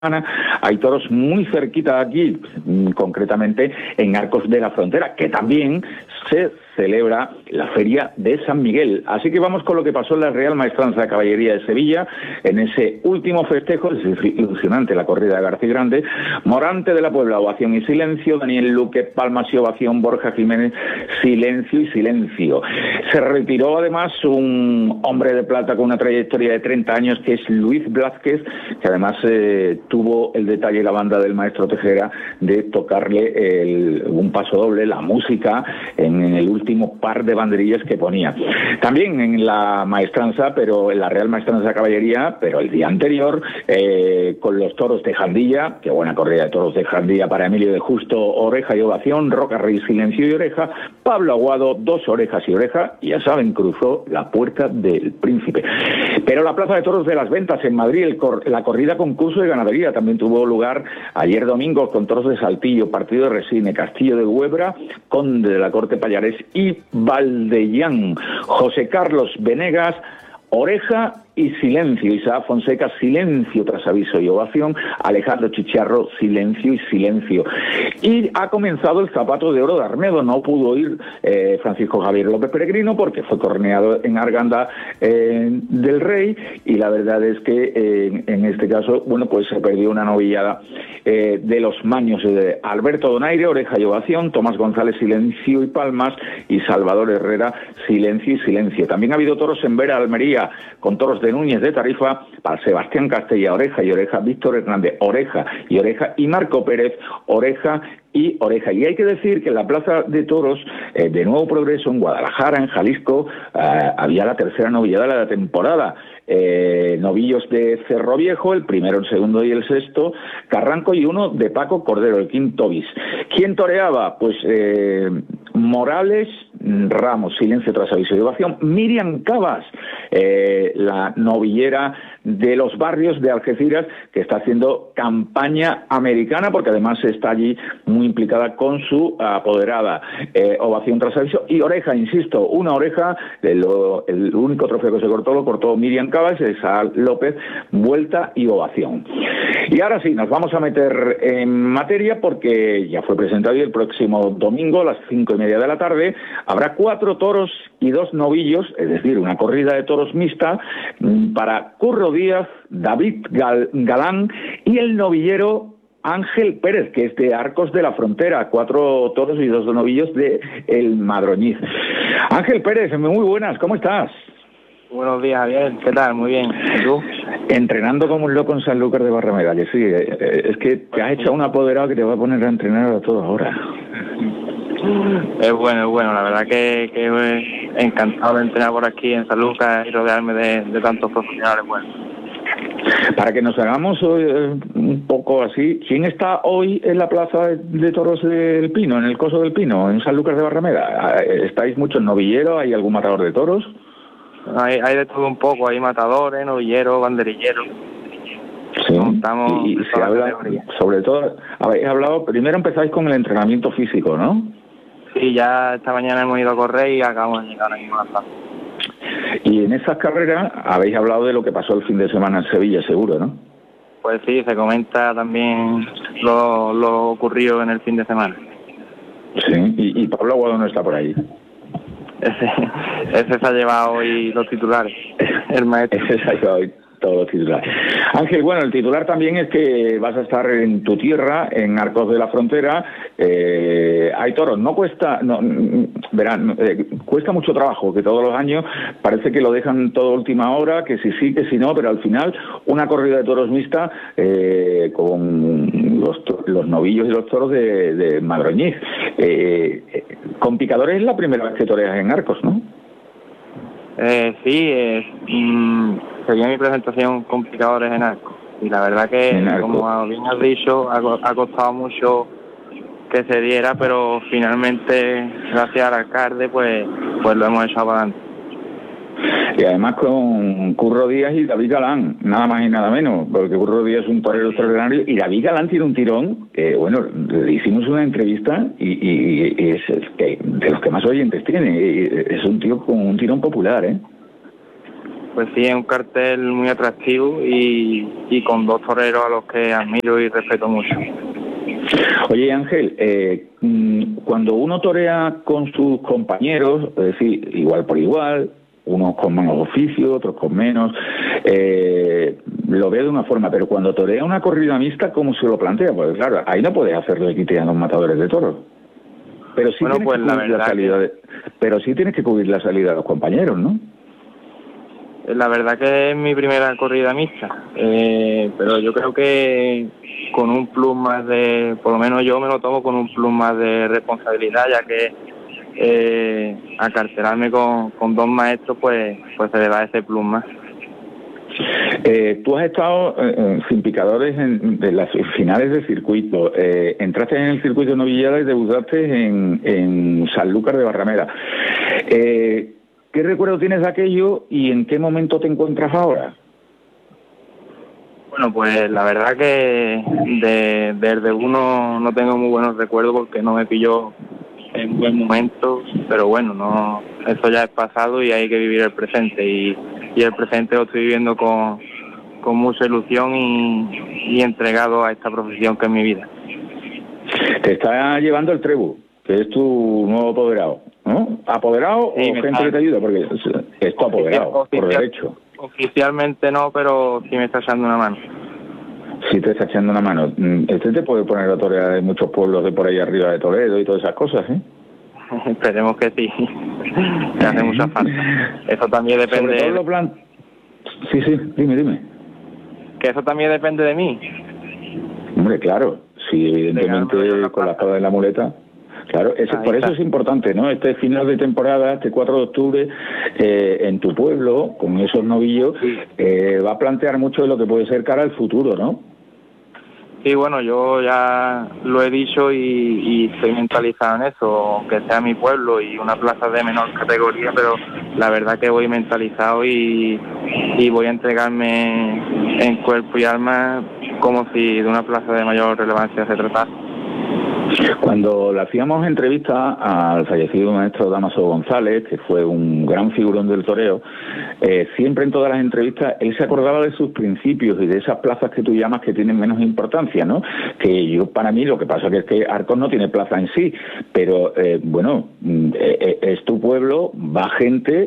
Hay toros muy cerquita de aquí, concretamente en Arcos de la Frontera, que también se celebra la Feria de San Miguel. Así que vamos con lo que pasó en la Real Maestranza de Caballería de Sevilla, en ese último festejo. Es ilusionante la corrida de García Grande. Morante de la Puebla, ovación y silencio. Daniel Luque, palmas y ovación. Borja Jiménez, silencio y silencio. Se retiró además un hombre de plata con una trayectoria de 30 años, que es Luis Blázquez, que además tuvo el detalle, la banda del maestro Tejera, de tocarle un paso doble, la música, en el último par de banderillas que ponía. También en la maestranza, pero en la Real Maestranza de Caballería, pero el día anterior, con los toros de Jandilla, qué buena corrida de toros de Jandilla para Emilio de Justo, oreja y ovación. Roca Rey, silencio y oreja. Pablo Aguado, dos orejas y oreja, y ya saben, cruzó la puerta del Príncipe. Pero la Plaza de Toros de las Ventas en Madrid, la corrida concurso de ganadería, también tuvo lugar ayer domingo, con toros de Saltillo, Partido de Resine, Castillo de Huebra, Conde de la Corte Pallarés y Valdellán. José Carlos Venegas, oreja y silencio. Isaac Fonseca, silencio tras aviso y ovación. Alejandro Chicharro, silencio y silencio. Y ha comenzado el Zapato de Oro de Arnedo. No pudo ir Francisco Javier López Peregrino porque fue corneado en Arganda del Rey, y la verdad es que en este caso, bueno, pues se perdió una novillada de los Maños de Alberto Donaire, oreja y ovación. Tomás González, silencio y palmas, y Salvador Herrera, silencio y silencio. También ha habido toros en Vera, Almería, con toros de Núñez de Tarifa, para Sebastián Castella, oreja y oreja. Víctor Hernández, oreja y oreja. Y Marco Pérez, oreja y oreja. Y hay que decir que en la Plaza de Toros de Nuevo Progreso, en Guadalajara, en Jalisco, había la tercera novillada de la temporada. Novillos de Cerro Viejo, el primero, el segundo y el sexto, Carranco, y uno de Paco Cordero, el quinto bis. ¿Quién toreaba? Pues Morales Ramos, silencio tras aviso y ovación. Miriam Cabas, la novillera de los barrios de Algeciras, que está haciendo campaña americana, porque además está allí muy implicada con su apoderada. Ovación tras aviso y oreja, insisto, una oreja. El único trofeo que se cortó lo cortó Miriam Cabas, esa López, vuelta y ovación. Y ahora sí, nos vamos a meter en materia, porque ya fue presentado, y el próximo domingo a las 5:30 de la tarde habrá 4 toros y 2 novillos, es decir, una corrida de toros mixta para Curro Díaz, David Galán y el novillero Ángel Pérez, que es de Arcos de la Frontera. 4 toros y 2 novillos de El Madroñiz. Ángel Pérez, muy buenas, ¿cómo estás? Buenos días, Javier. ¿Qué tal? Muy bien. ¿Y tú? Entrenando como un loco en Sanlúcar de Barrameda. Sí, es que te has hecho un apoderado que te va a poner a entrenar a todos ahora. Es bueno. La verdad que encantado de entrenar por aquí en Sanlúcar y rodearme de tantos profesionales buenos. Para que nos hagamos un poco así, ¿quién está hoy en la Plaza de Toros del Pino, en el Coso del Pino, en Sanlúcar de Barrameda? ¿Estáis muchos novilleros? ¿Hay algún matador de toros? Hay de todo un poco, hay matadores, novilleros, banderilleros. Sí, y se habla, sobre todo, habéis hablado, primero empezáis con el entrenamiento físico, ¿no? Sí, ya esta mañana hemos ido a correr y acabamos de llegar ahora mismo a la plaza. Y en esas carreras habéis hablado de lo que pasó el fin de semana en Sevilla, seguro, ¿no? Pues sí, se comenta también lo ocurrido en el fin de semana. Sí, y Pablo Aguado no está por ahí. Ese se ha llevado hoy los titulares, el maestro. Ese se ha llevado hoy todos los titulares. Ángel, bueno, el titular también es que vas a estar en tu tierra, en Arcos de la Frontera. Hay toros, cuesta mucho trabajo, que todos los años parece que lo dejan todo a última hora, que sí, que si no, pero al final una corrida de toros mixta con los novillos y los toros de Madroñiz. Con picadores es la primera vez que toreas en Arcos, ¿no? Sí, sería mi presentación con picadores en Arcos. Y la verdad que, como bien has dicho, ha costado mucho que se diera, pero finalmente, gracias al alcalde, pues lo hemos echado para adelante. Y además con Curro Díaz y David Galán, nada más y nada menos, porque Curro Díaz es un torero extraordinario y David Galán tiene un tirón. Bueno, le hicimos una entrevista y es de los que más oyentes tiene. Es un tío con un tirón popular, ¿eh? pues sí, es un cartel muy atractivo y con dos toreros a los que admiro y respeto mucho. Oye, Ángel, cuando uno torea con sus compañeros, es decir, igual por igual, unos con más oficio, otros con menos, lo veo de una forma, pero cuando torea una corrida mixta, ¿cómo se lo plantea? Pues claro, ahí no puedes hacerle quite a los matadores de toros. Pero sí, bueno, tienes que cubrir la salida pero sí tienes que cubrir la salida de los compañeros, ¿no? La verdad que es mi primera corrida mixta, pero yo creo que con un plus más de, por lo menos yo me lo tomo con un plus más de responsabilidad, ya que acartelarme con dos maestros, pues se le da ese plus más. Tú has estado sin picadores de las finales del circuito. Entraste en el circuito de novillada y debutaste en Sanlúcar de Barrameda. ¿Qué recuerdo tienes de aquello y en qué momento te encuentras ahora? Bueno, pues la verdad que desde uno no tengo muy buenos recuerdos porque no me pilló en buen momento, pero bueno, no, eso ya es pasado y hay que vivir el presente y el presente lo estoy viviendo con mucha ilusión y entregado a esta profesión que es mi vida. Te está llevando el Trebu, que es tu nuevo apoderado, ¿no? ¿Apoderado sí, o gente que te ayuda? Porque es tu apoderado, por derecho. Oficialmente no, pero sí me está echando una mano. Sí te está echando una mano. Este te puede poner a torear en muchos pueblos de por ahí arriba de Toledo y todas esas cosas, ¿eh? Esperemos que sí. Me hace mucha falta. Eso también depende... Sobre todo Sí, dime. Que eso también depende de mí. Hombre, claro. Sí, evidentemente con la espada en la muleta... Claro, por eso es importante, ¿no? Este final de temporada, este 4 de octubre, en tu pueblo, con esos novillos, va a plantear mucho de lo que puede ser cara al futuro, ¿no? Sí, bueno, yo ya lo he dicho y estoy mentalizado en eso, aunque sea mi pueblo y una plaza de menor categoría, pero la verdad que voy mentalizado y voy a entregarme en cuerpo y alma como si de una plaza de mayor relevancia se tratase. Cuando le hacíamos entrevista al fallecido maestro Dámaso González, que fue un gran figurón del toreo, siempre en todas las entrevistas él se acordaba de sus principios y de esas plazas que tú llamas que tienen menos importancia, ¿no? Que yo, para mí, lo que pasa es que Arcos no tiene plaza en sí, pero bueno, es tu pueblo, va gente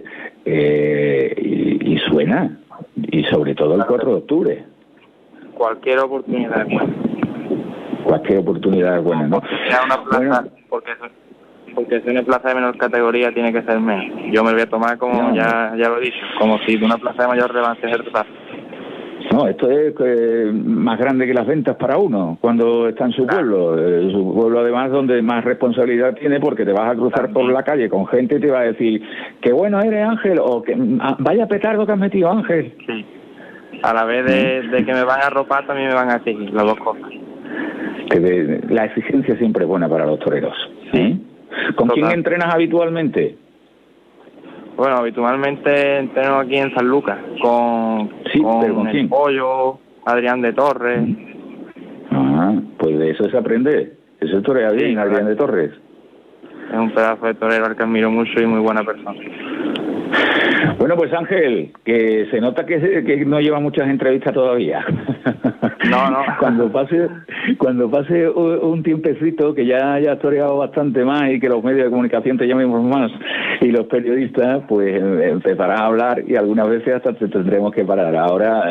y suena, y sobre todo el 4 de octubre. Cualquier oportunidad es buena. Cualquier oportunidad es buena, ¿no? Una plaza, porque si una plaza de menor categoría tiene que ser menos. Yo me lo voy a tomar como, no, ya lo he dicho, como si de una plaza de mayor relevancia se tratase. No, esto es más grande que las ventas para uno cuando está en su pueblo. Su pueblo, además, donde más responsabilidad tiene, porque te vas a cruzar por la calle con gente y te va a decir, qué bueno eres, Ángel, o que vaya petardo que has metido, Ángel. Sí. A la vez de que me van a arropar, también me van a seguir, las dos cosas. La exigencia siempre es buena para los toreros. ¿Eh? ¿Con quién entrenas habitualmente? Bueno, habitualmente entreno aquí en San Lucas, con el Pollo, Adrián de Torres. Pues de eso se aprende. Eso torea bien, sí, Adrián de Torres. Es un pedazo de torero al que admiro mucho y muy buena persona. Bueno, pues Ángel, que se nota que no lleva muchas entrevistas todavía. No. Cuando pase un tiempecito, que ya has toreado bastante más y que los medios de comunicación te llamen más y los periodistas, pues empezarás a hablar y algunas veces hasta te tendremos que parar. Ahora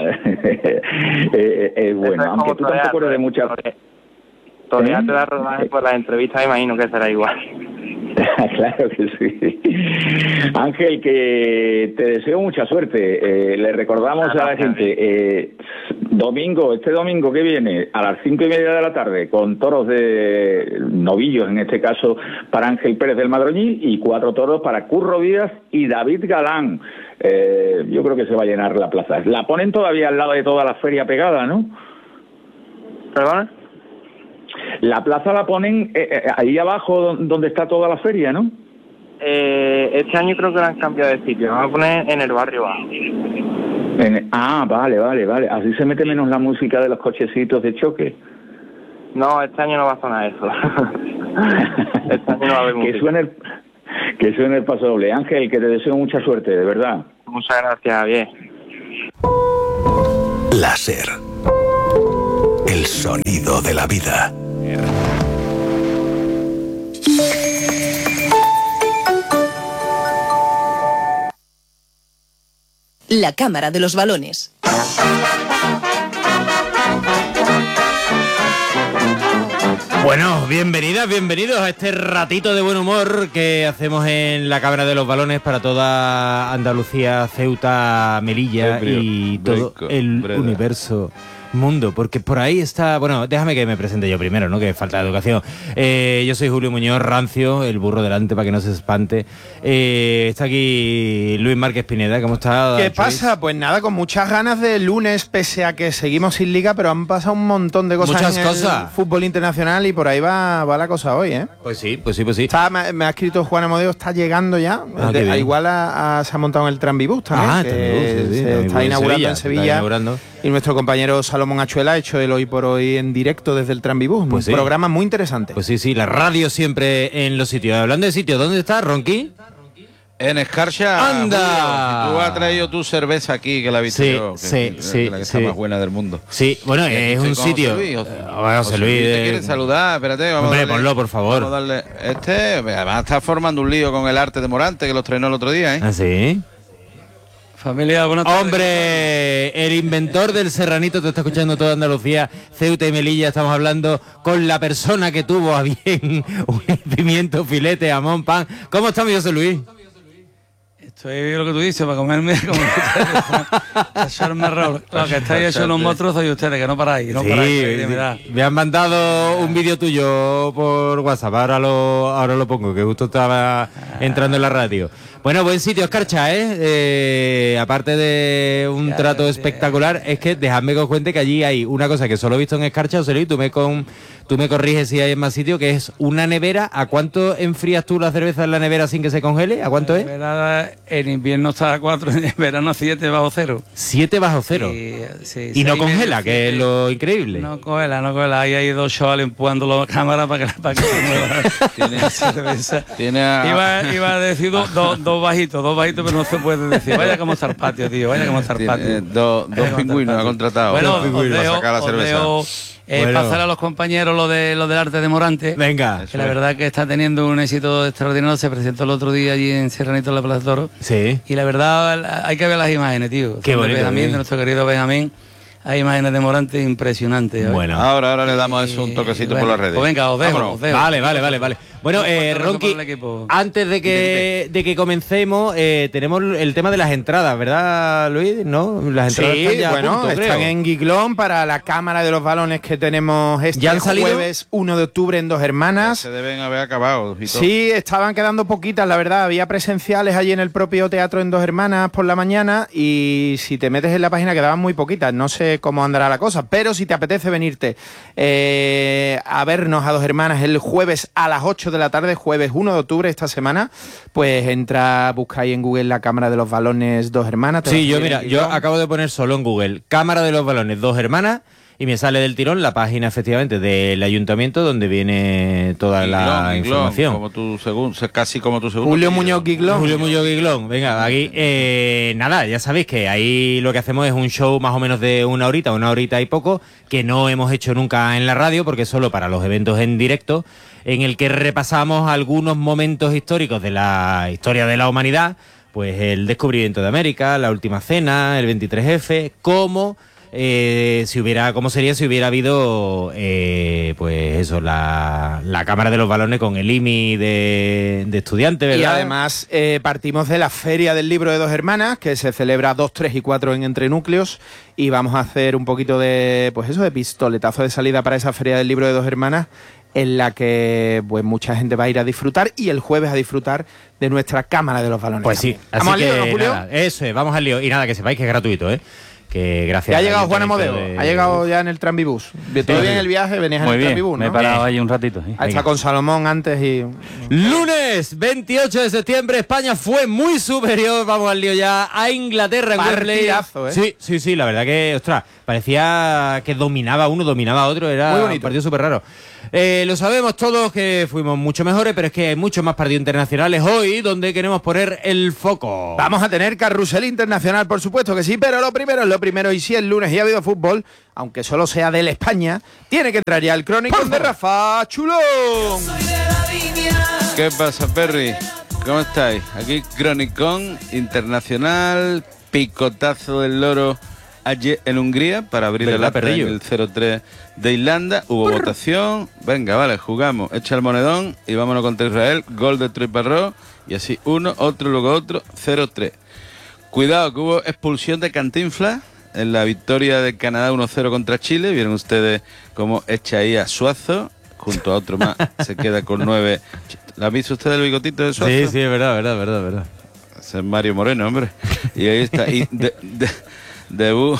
es bueno, aunque tú tampoco eres de muchas... Torearte la rodaje por las entrevistas, me imagino que será igual. Claro que sí. Ángel, que te deseo mucha suerte. Le recordamos a la gente, este domingo que viene, a las 5:30 de la tarde, con toros de novillos, en este caso, para Ángel Pérez del Madroñí, y 4 toros para Curro Díaz y David Galán. Yo creo que se va a llenar la plaza. La ponen todavía al lado de toda la feria pegada, ¿no? ¿Perdón? La plaza la ponen ahí abajo donde está toda la feria, ¿no? Este año creo que la han cambiado de sitio. Vamos a poner en el barrio bajo. Vale. Así se mete menos la música de los cochecitos de choque. No, este año no va a sonar eso. Este año no va a haber música. Que suene el paso doble. Ángel, que te deseo mucha suerte, de verdad. Muchas gracias, Javier. Láser. El sonido de la vida. La cámara de los balones. Bueno, bienvenidos a este ratito de buen humor que hacemos en la Cámara de los Balones para toda Andalucía, Ceuta, Melilla y todo el universo mundo, porque por ahí está... Bueno, déjame que me presente yo primero, ¿no? Que falta de educación. Yo soy Julio Muñoz Rancio, el burro delante para que no se espante. Está aquí Luis Márquez Pineda, ¿cómo está? ¿Qué pasa? Pues nada, con muchas ganas de lunes, pese a que seguimos sin liga, pero han pasado un montón de cosas el fútbol internacional y por ahí va la cosa hoy, ¿eh? Pues sí. Me ha escrito Juan Amodeo, está llegando ya. Igual se ha montado en el Tranvibús también, se está inaugurando en Sevilla. Y nuestro compañero Salomón Achuela ha hecho el Hoy por Hoy en directo desde el Tranvibús. Pues un programa muy interesante. Pues sí, la radio siempre en los sitios. Hablando de sitios, ¿dónde está Ronqui? En Escarcha. ¡Anda! Tú has traído tu cerveza aquí, que la he visto yo. Que la que está más buena del mundo. Sí, bueno, es un sitio. José Luis te quiere saludar, espérate. Hombre, ponlo, por favor. Vamos a darle. Además está formando un lío con el arte de Morante, que lo estrenó el otro día, ¿eh? ¿Ah, sí? Familia, buenas tardes. Hombre, el inventor del serranito te está escuchando toda Andalucía, Ceuta y Melilla. Estamos hablando con la persona que tuvo a bien un pimiento, filete, jamón, pan. ¿Cómo está mi José Luis? Estoy lo que tú dices, para comerme como echarme error. Lo que estáis hechos unos monstruos sois ustedes, que no paráis. Me han mandado un vídeo tuyo por WhatsApp, ahora lo pongo, que justo estaba entrando en la radio. Bueno, buen sitio, Escarcha, aparte de un trato espectacular, es que dejadme que os cuente que allí hay una cosa que solo he visto en Escarcha, José Luis, tú me corriges si hay en más sitio, que es una nevera. ¿A cuánto enfrías tú la cerveza en la nevera sin que se congele? ¿A cuánto es? En invierno está a 4, en verano a 7 bajo cero. 7 bajo cero. Y no congela, que es lo increíble. No congela. Ahí hay dos chavales empujando la cámara para que se mueva. Cerveza. Iba a decir dos bajitos, pero no se puede decir. Vaya como está el patio, tío. Dos pingüinos ha contratado. Bueno, para sacar la cerveza. Pasar a los compañeros lo del arte de Morante. Venga. Que la verdad que está teniendo un éxito extraordinario. Se presentó el otro día allí en Serranito, en la Plaza de Toro. Sí. Y la verdad, hay que ver las imágenes, tío. Qué bonito. De nuestro querido Benjamín. Hay imágenes de Morante impresionantes. Bueno. Ahora le damos eso un toquecito por las redes. Pues venga, os dejo. Vale. Bueno, Ronqui, antes de que comencemos, tenemos el tema de las entradas, ¿verdad, Luis? ¿No? Las entradas están ya a punto, están en Guiglón para la Cámara de los Balones que tenemos jueves 1 de octubre en Dos Hermanas. Se deben haber acabado. Sí, estaban quedando poquitas, la verdad. Había presenciales allí en el propio teatro en Dos Hermanas por la mañana y si te metes en la página quedaban muy poquitas. No sé cómo andará la cosa, pero si te apetece venirte a vernos a Dos Hermanas el jueves a las 8 de la tarde, jueves 1 de octubre esta semana, pues busca ahí en Google la Cámara de los Balones Dos Hermanas. Sí, yo acabo de poner solo en Google Cámara de los Balones Dos Hermanas y me sale del tirón la página efectivamente del ayuntamiento donde viene toda la información. Casi como tu segundo. Julio Muñoz Guiglón. Venga, aquí nada, ya sabéis que ahí lo que hacemos es un show más o menos de una horita y poco, que no hemos hecho nunca en la radio porque es solo para los eventos en directo, en el que repasamos algunos momentos históricos de la historia de la humanidad, pues el descubrimiento de América, la última cena, el 23F, cómo sería si hubiera habido pues eso, la Cámara de los Balones con el IMI de estudiantes, ¿verdad? Y además partimos de la Feria del Libro de Dos Hermanas, que se celebra 2, 3 y 4 en Entrenúcleos, y vamos a hacer un poquito de pistoletazo de salida para esa Feria del Libro de Dos Hermanas, en la que pues mucha gente va a ir a disfrutar y el jueves a disfrutar de nuestra Cámara de los Balones. Pues sí, así ¿vamos que al lío, ¿no, Julio? Nada, eso es, vamos al lío. Y nada, que sepáis que es gratuito, que gracias. Ya ha llegado Juan Amodeo, ha llegado ya en el Tranvibús. Todo bien el viaje, venías en el Tranvibús, ¿no? Me he parado ahí un ratito. Ahí está con Salomón antes y... Lunes 28 de septiembre, España fue muy superior, vamos al lío ya, a Inglaterra en Wembley. Partidazo, Sí, la verdad que, ostras, parecía que dominaba uno, dominaba otro, era un partido súper raro. Lo sabemos todos que fuimos mucho mejores, pero es que hay muchos más partidos internacionales hoy donde queremos poner el foco. Vamos a tener carrusel internacional, por supuesto que sí, pero lo primero es lo primero, y si es lunes y ha habido fútbol, aunque solo sea del España, tiene que entrar ya el crónico de Rafa Chulón. ¿Qué pasa, Perry? ¿Cómo estáis? Aquí Cronicón Internacional, picotazo del loro ayer en Hungría para abrir el acta en el 0-3 de Irlanda. Hubo votación. Venga, vale, jugamos. Echa el monedón y vámonos contra Israel. Gol de Troy Parrot y así uno, otro, luego otro, 0-3. Cuidado que hubo expulsión de Cantinflas en la victoria de Canadá 1-0 contra Chile. Vieron ustedes cómo echa ahí a Suazo junto a otro más. Se queda con 9. ¿La han visto ustedes el bigotito de Suazo? Sí, sí, es verdad. Ese es Mario Moreno, hombre. Y ahí está. Y debut,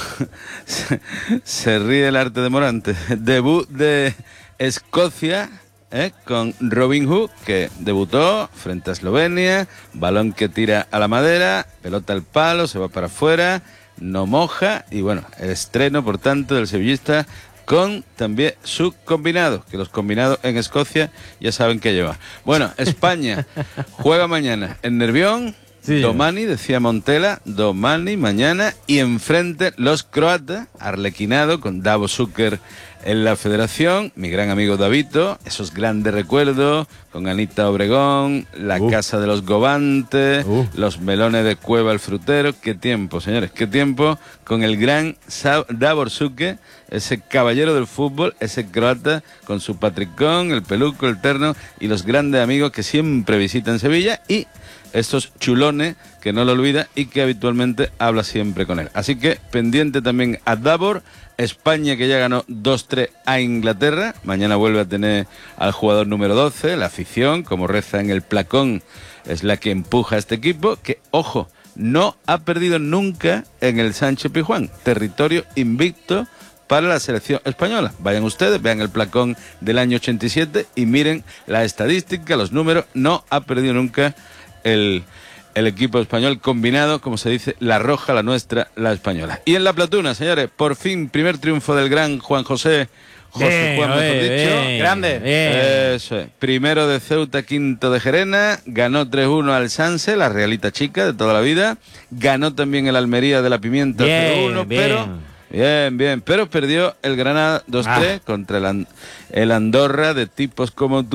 se ríe el arte de Morante. Debut de Escocia con Robin Hood, que debutó frente a Eslovenia. Balón que tira a la madera, pelota al palo, se va para afuera, no moja. Y bueno, el estreno, por tanto, del sevillista con también su combinado, que los combinados en Escocia ya saben que lleva. Bueno, España juega mañana en Nervión. Sí, Domani, decía Montela, Domani mañana, y enfrente los croatas, arlequinado con Davo Zucker en la federación, mi gran amigo Davito, esos grandes recuerdos con Anita Obregón, la casa de los Gobantes, los melones de Cueva el frutero. Qué tiempo, señores, qué tiempo con el gran Davor Zucker, ese caballero del fútbol, ese croata con su patricón, el peluco, el terno y los grandes amigos que siempre visitan Sevilla, y estos chulones que no lo olvida y que habitualmente habla siempre con él. Así que pendiente también a Davor. España, que ya ganó 2-3 a Inglaterra. Mañana vuelve a tener al jugador número 12. La afición, como reza en el placón, es la que empuja a este equipo, que, ojo, no ha perdido nunca en el Sánchez Pizjuán. Territorio invicto para la selección española. Vayan ustedes, vean el placón del año 87 y miren la estadística, los números. No ha perdido nunca el equipo español combinado, como se dice, la roja, la nuestra, la española. Y en la platuna, señores, por fin, primer triunfo del gran Juan José. Juan, mejor dicho. Grande. Eso es. Primero de Ceuta, quinto de Gerena. Ganó 3-1 al Sanse, la Realita chica de toda la vida. Ganó también el Almería de la Pimienta 0-1, pero... Bien, pero perdió el Granada 2-3 contra el Andorra de tipos como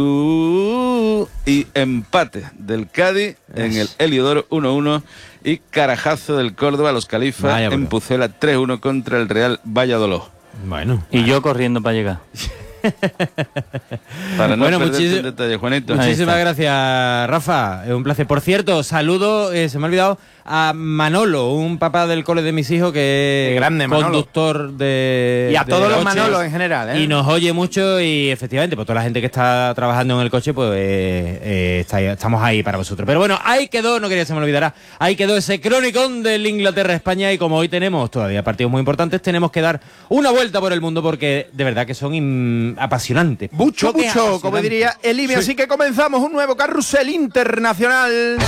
tú, y empate del Cádiz en el Heliodoro 1-1 y carajazo del Córdoba, los Califas en Pucela 3-1 contra el Real Valladolid. Bueno, y yo corriendo para llegar. Para no perder el detalle, Juanito. Muchísimas gracias, Rafa. Es un placer. Por cierto, saludo, se me ha olvidado, a Manolo, un papá del cole de mis hijos que es conductor de... Y a todos los coches, Manolos en general, ¿eh? Y nos oye mucho y efectivamente, pues toda la gente que está trabajando en el coche, pues estamos ahí para vosotros. Pero bueno, ahí quedó, no quería que se me olvidara, ahí quedó ese cronicón del Inglaterra-España, y como hoy tenemos todavía partidos muy importantes, tenemos que dar una vuelta por el mundo porque de verdad que son apasionantes. Mucho, como diría Elime, sí. Así que comenzamos un nuevo carrusel internacional.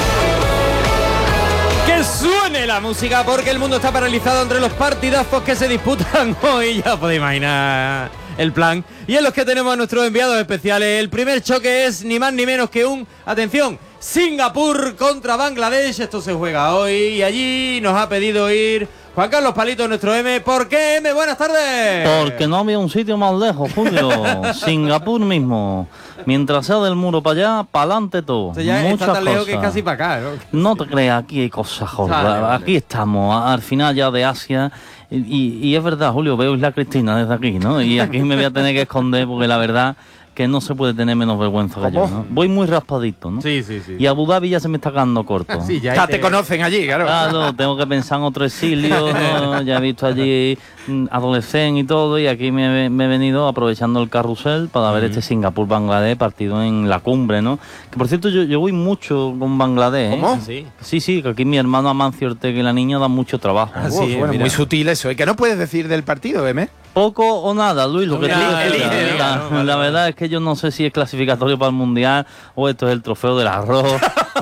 Que suene la música porque el mundo está paralizado entre los partidazos que se disputan hoy. Ya podéis imaginar el plan. Y en los que tenemos a nuestros enviados especiales. El primer choque es ni más ni menos que atención, Singapur contra Bangladesh. Esto se juega hoy y allí nos ha pedido ir Juan Carlos Palito, nuestro M. ¿Por qué, M? Buenas tardes. Porque no había un sitio más lejos, Julio. Singapur mismo. Mientras sea del muro para allá, para adelante todo. O sea, ya muchas está tan lejos cosas. que casi para acá, ¿no? No te creas, aquí hay cosas jordas. Vale. Aquí estamos, al final ya de Asia. Y es verdad, Julio, veo Isla Cristina desde aquí, ¿no? Y aquí me voy a tener que esconder porque la verdad que no se puede tener menos vergüenza que yo, ¿no? Voy muy raspadito, ¿no? Sí. Y Abu Dhabi ya se me está quedando corto. Sí, ya te conocen allí, claro. Claro, tengo que pensar en otro exilio, ¿no? Ya he visto allí adolescente y todo, y aquí me he venido aprovechando el carrusel para ver este Singapur-Bangladesh, partido en la cumbre, ¿no? Que por cierto, yo voy mucho con Bangladesh, ¿eh? ¿Cómo? Sí, que aquí mi hermano Amancio Ortega y la niña dan mucho trabajo. Bueno, muy sutil eso. ¿Y qué no puedes decir del partido, M? Poco o nada, Luis, lo que te digo. La verdad es que yo no sé si es clasificatorio para el Mundial o esto es el trofeo del arroz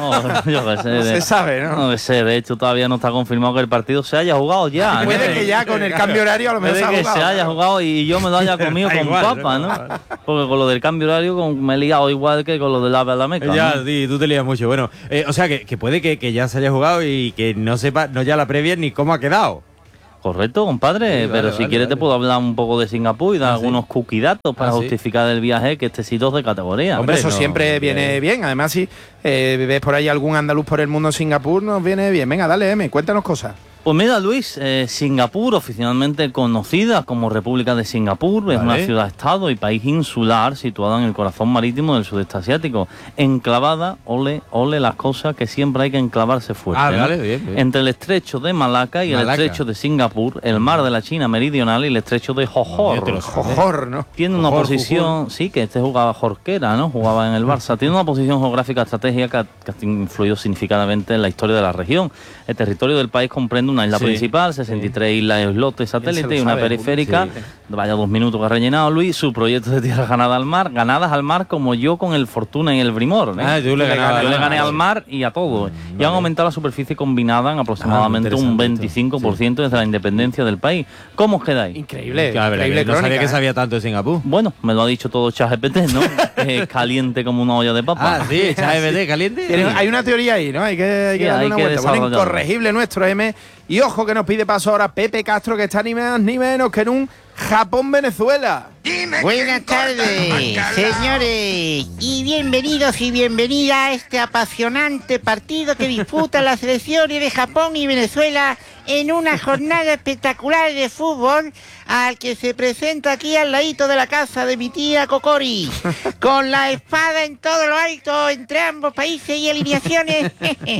No, yo qué sé. Se sabe, ¿no? No sé, de hecho todavía no está confirmado que el partido se haya jugado ya. Puede que ya con el cambio horario a lo mejor Puede que se haya jugado y yo me lo haya comido con papa, ¿no? Porque con lo del cambio horario me he liado igual que con lo del AVE a la Meca. Ya, ¿no? sí, tú te lías mucho. Bueno, o sea, que puede que ya se haya jugado y que no sepa, no ya la previa ni cómo ha quedado. Correcto, compadre, Sí, pero si quieres te puedo hablar un poco de Singapur y dar algunos cookie datos para justificar el viaje, que este sitio es de categoría. Hombre, eso siempre viene bien. Además, si ves por ahí algún andaluz por el mundo en Singapur, nos viene bien. Venga, dale, M, cuéntanos cosas. Pues mira, Luis, Singapur, oficialmente conocida como República de Singapur, es una ciudad-estado y país insular situada en el corazón marítimo del sudeste asiático, enclavada, ole las cosas que siempre hay que enclavarse fuerte, ¿no? Bien. Entre el estrecho de Malaca y el estrecho de Singapur, el mar de la China meridional y el estrecho de Johor. Johor, ¿no? Tiene una posición, sí, que jugaba Jorquera, ¿no? Jugaba en el Barça. Tiene una posición geográfica estratégica que ha influido significativamente en la historia de la región. El territorio del país comprende una isla principal, 63 islas, islotes, satélites y una periférica. Vaya 2 minutos que ha rellenado, Luis. Su proyecto de tierras ganadas al mar, como yo con el Fortuna y el Brimor. Yo le gané al mar y a todo. Y han aumentado la superficie combinada en aproximadamente un 25% desde la independencia del país. ¿Cómo os quedáis? Increíble. No sabía que sabía tanto de Singapur. Bueno, me lo ha dicho todo ChatGPT, ¿no? Caliente como una olla de papa. Ah, sí, ChatGPT caliente. Hay una teoría ahí, ¿no? Hay que darle una vuelta. Bueno, incorregible nuestro M. Y ojo que nos pide paso ahora Pepe Castro, que está ni más ni menos que en un Japón-Venezuela. Buenas tardes, señores, y bienvenidos y bienvenidas a este apasionante partido que disputan las selecciones de Japón y Venezuela en una jornada espectacular de fútbol al que se presenta aquí al ladito de la casa de mi tía Cocori, con la espada en todo lo alto entre ambos países y alineaciones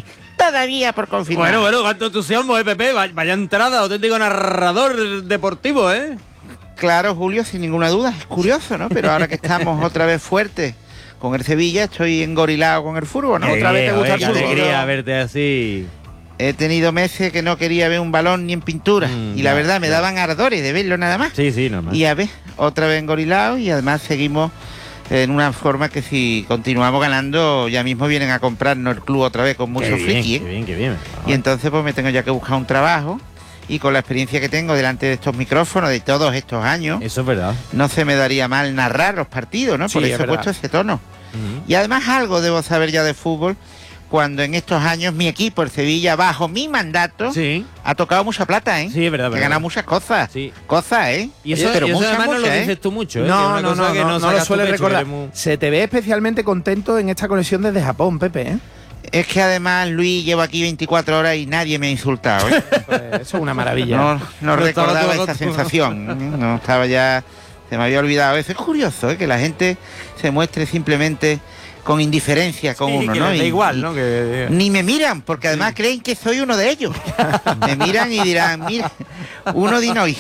todavía por confirmar. Bueno, cuánto entusiasmo, Pepe, vaya entrada, auténtico narrador deportivo, ¿eh? Claro, Julio, sin ninguna duda, es curioso, ¿no? Pero ahora que estamos otra vez fuertes con el Sevilla, estoy engorilado con el fútbol, ¿no? Otra vez te gusta el fútbol. Qué alegría verte así. He tenido meses que no quería ver un balón ni en pintura. Y la verdad, me daban ardores de verlo nada más. Sí, normal. Y a ver, otra vez engorilado y además seguimos en una forma que si continuamos ganando, ya mismo vienen a comprarnos el club otra vez con mucho friki. Qué bien. Y entonces pues me tengo ya que buscar un trabajo. Y con la experiencia que tengo delante de estos micrófonos de todos estos años, eso es verdad, no se me daría mal narrar los partidos, ¿no? Por eso he puesto ese tono. Y además algo debo saber ya de fútbol, cuando en estos años mi equipo, el Sevilla, bajo mi mandato, ha tocado mucha plata, ¿eh? Sí, es verdad. Que ha ganado muchas cosas. Sí. Cosas, ¿eh? Y eso, pero eso además no lo dices tú mucho, ¿eh? No lo sueles recordar. Se te ve especialmente contento en esta conexión desde Japón, Pepe, ¿eh? Es que además, Luis, llevo aquí 24 horas y nadie me ha insultado, ¿eh? Pues eso es una maravilla. No recordaba esta sensación. No estaba ya... Se me había olvidado. Eso es curioso, ¿eh? Que la gente se muestre simplemente con indiferencia con uno, ¿no? Da igual, ¿no? Que... Ni me miran, porque además creen que soy uno de ellos. Me miran y dirán, mira, uno de hoy.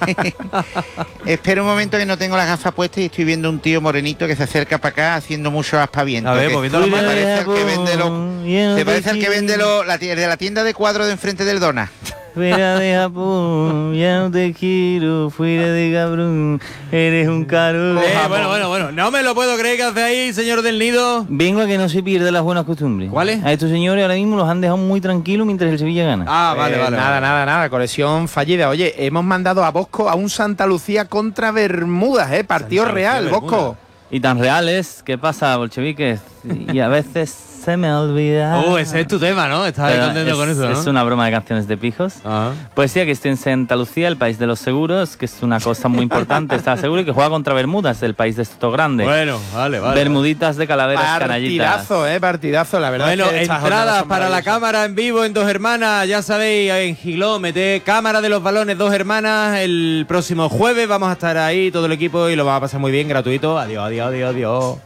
Espera un momento que no tengo las gafas puestas y estoy viendo un tío morenito que se acerca para acá haciendo mucho aspaviento. A ver, me parece el que vende te parece el que vende de la tienda de cuadros de enfrente del Dona. Fuera de Japón, ya no te quiero, fuera de cabrón, eres un caro. Bueno, no me lo puedo creer que hace ahí, señor del Nido. Vengo a que no se pierda las buenas costumbres. ¿Cuáles? A estos señores ahora mismo los han dejado muy tranquilos mientras el Sevilla gana. Vale. Nada, conexión fallida. Oye, hemos mandado a Bosco a un Santa Lucía contra Bermudas, partido real, Bosco. Y tan reales, ¿qué pasa, bolcheviques? Y a veces se me olvida. Ese es tu tema, ¿no? Estás contento con eso, ¿no? Es una broma de canciones de pijos. Pues sí, aquí estoy en Santa Lucía, el país de los seguros, que es una cosa muy importante, estar seguro, y que juega contra Bermudas, el país de Soto Grande. Bueno, vale. Bermuditas de calaveras, canallitas. Partidazo, la verdad. Bueno, entradas para la cámara en vivo en Dos Hermanas, ya sabéis, en Giló, mete cámara de los balones Dos Hermanas, el próximo jueves vamos a estar ahí, todo el equipo, y lo vamos a pasar muy bien, gratuito. Adiós.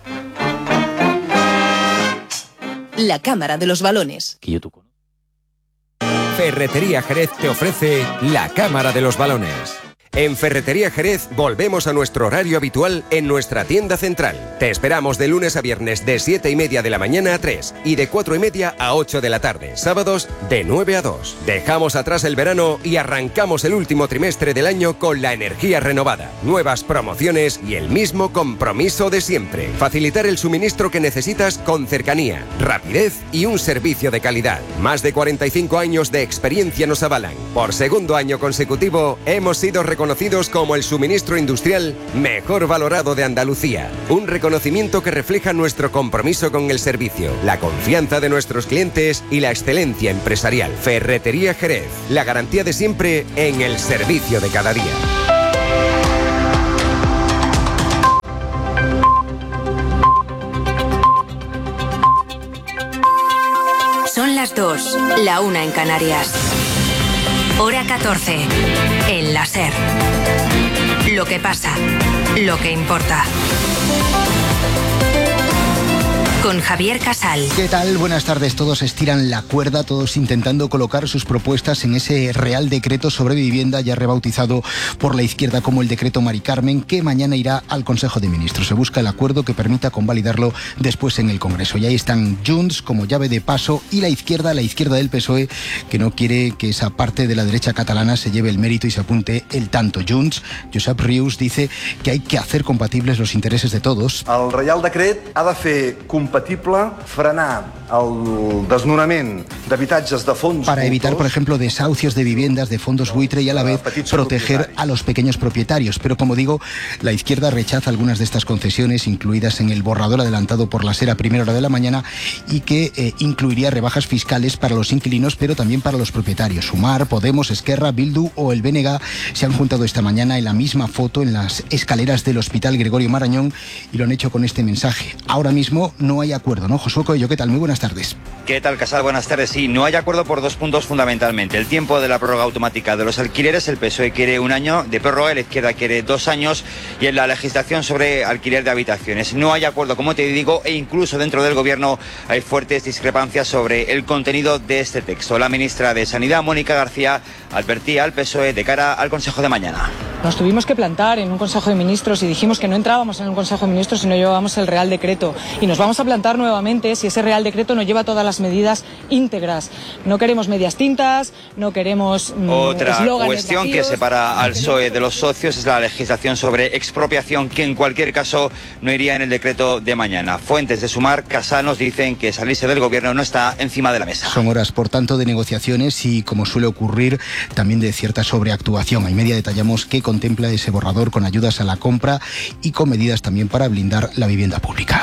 La cámara de los balones. Ferretería Jerez te ofrece la cámara de los balones. En Ferretería Jerez volvemos a nuestro horario habitual en nuestra tienda central. Te esperamos de lunes a viernes de 7:30 de la mañana a 3 y de 4:30 a 8 de la tarde. Sábados de 9 a 2. Dejamos atrás el verano y arrancamos el último trimestre del año con la energía renovada, nuevas promociones y el mismo compromiso de siempre. Facilitar el suministro que necesitas con cercanía, rapidez y un servicio de calidad. Más de 45 años de experiencia nos avalan. Por segundo año consecutivo hemos sido reconocidos como el suministro industrial mejor valorado de Andalucía. Un reconocimiento que refleja nuestro compromiso con el servicio, la confianza de nuestros clientes y la excelencia empresarial. Ferretería Jerez, la garantía de siempre en el servicio de cada día. Son las 2, la 1 en Canarias. Hora 14, en la SER. Lo que pasa, lo que importa. Con Javier Casal. ¿Qué tal? Buenas tardes. Todos estiran la cuerda, todos intentando colocar sus propuestas en ese Real Decreto sobre Vivienda, ya rebautizado por la izquierda como el Decreto Mari Carmen, que mañana irá al Consejo de Ministros. Se busca el acuerdo que permita convalidarlo después en el Congreso. Y ahí están Junts como llave de paso y la izquierda del PSOE, que no quiere que esa parte de la derecha catalana se lleve el mérito y se apunte el tanto. Junts, Josep Rius, dice que hay que hacer compatibles los intereses de todos. El Reial Decret ha de fer compatible frenar el desnonament d'habitatges de fons para evitar, por ejemplo, desahucios de viviendas de fondos buitre y a la vez proteger a los pequeños propietarios. Pero como digo, la izquierda rechaza algunas de estas concesiones incluidas en el borrador adelantado por la SER a primera hora de la mañana y que incluiría rebajas fiscales para los inquilinos, pero también para los propietarios. Sumar, Podemos, Esquerra, Bildu o el BNG se han juntado esta mañana en la misma foto en las escaleras del Hospital Gregorio Marañón y lo han hecho con este mensaje. Ahora mismo no hay acuerdo, ¿no? Josué Coello, ¿qué tal? Muy buenas tardes. ¿Qué tal, Casal? Buenas tardes. Sí, no hay acuerdo por dos puntos fundamentalmente. El tiempo de la prórroga automática de los alquileres, el PSOE quiere 1 año de prórroga, la izquierda quiere 2 años, y en la legislación sobre alquiler de habitaciones. No hay acuerdo, como te digo, e incluso dentro del gobierno hay fuertes discrepancias sobre el contenido de este texto. La ministra de Sanidad, Mónica García, advertía al PSOE de cara al Consejo de mañana. Nos tuvimos que plantar en un Consejo de Ministros y dijimos que no entrábamos en un Consejo de Ministros si no llevábamos el Real Decreto. Y nos vamos a plantar nuevamente si ese Real Decreto no lleva todas las medidas íntegras. No queremos medias tintas, no queremos Otra cuestión vacíos. Que separa al PSOE de los socios es la legislación sobre expropiación, que en cualquier caso no iría en el decreto de mañana. Fuentes de Sumar, Casal, nos dicen que salirse del gobierno no está encima de la mesa. Son horas, por tanto, de negociaciones y, como suele ocurrir, también de cierta sobreactuación. A media detallamos qué contempla ese borrador con ayudas a la compra y con medidas también para blindar la vivienda pública.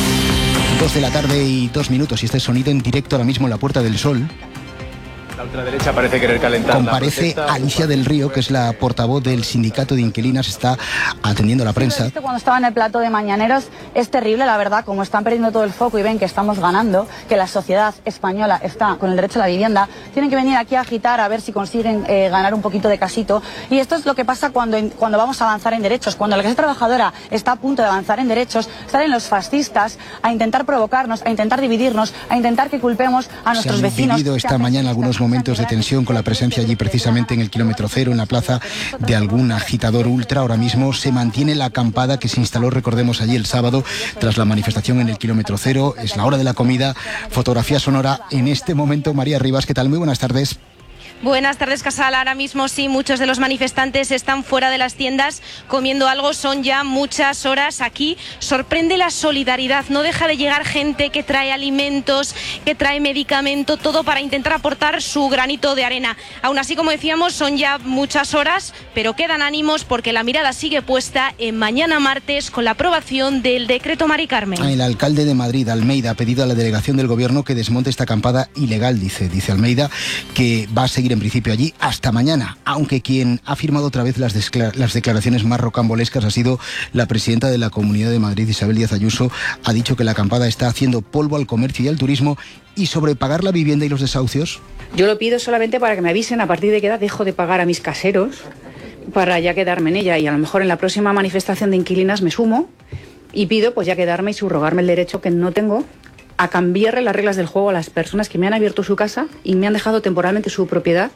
2 de la tarde y 2 minutos y este sonido en directo ahora mismo en la Puerta del Sol. La ultraderecha parece querer calentar. Comparece Alicia del Río, que es la portavoz del sindicato de inquilinas, está atendiendo a la prensa. Cuando estaba en el plato de Mañaneros es terrible, la verdad, como están perdiendo todo el foco y ven que estamos ganando, que la sociedad española está con el derecho a la vivienda, tienen que venir aquí a agitar a ver si consiguen ganar un poquito de casito. Y esto es lo que pasa cuando vamos a avanzar en derechos. Cuando la clase trabajadora está a punto de avanzar en derechos, salen los fascistas a intentar provocarnos, a intentar dividirnos, a intentar que culpemos a nuestros vecinos. Se han vivido esta mañana algunos momentos de tensión con la presencia allí precisamente en el kilómetro cero, en la plaza, de algún agitador ultra. Ahora mismo se mantiene la acampada que se instaló, recordemos, allí el sábado tras la manifestación en el kilómetro cero. Es la hora de la comida. Fotografía sonora en este momento. María Rivas, ¿qué tal? Muy buenas tardes. Buenas tardes, Casal. Ahora mismo sí, muchos de los manifestantes están fuera de las tiendas comiendo algo. Son ya muchas horas aquí. Sorprende la solidaridad. No deja de llegar gente que trae alimentos, que trae medicamento, todo para intentar aportar su granito de arena. Aún así, como decíamos, son ya muchas horas, pero quedan ánimos porque la mirada sigue puesta en mañana martes con la aprobación del decreto Mari Carmen. El alcalde de Madrid, Almeida, ha pedido a la delegación del gobierno que desmonte esta acampada ilegal, dice Almeida, que va a seguir en principio allí hasta mañana, aunque quien ha firmado otra vez las declaraciones más rocambolescas ha sido la presidenta de la Comunidad de Madrid, Isabel Díaz Ayuso. Ha dicho que la acampada está haciendo polvo al comercio y al turismo. ¿Y sobre pagar la vivienda y los desahucios? Yo lo pido solamente para que me avisen a partir de qué edad dejo de pagar a mis caseros, para ya quedarme en ella, y a lo mejor en la próxima manifestación de inquilinas me sumo y pido pues ya quedarme y subrogarme el derecho que no tengo a cambiarle las reglas del juego a las personas que me han abierto su casa y me han dejado temporalmente su propiedad.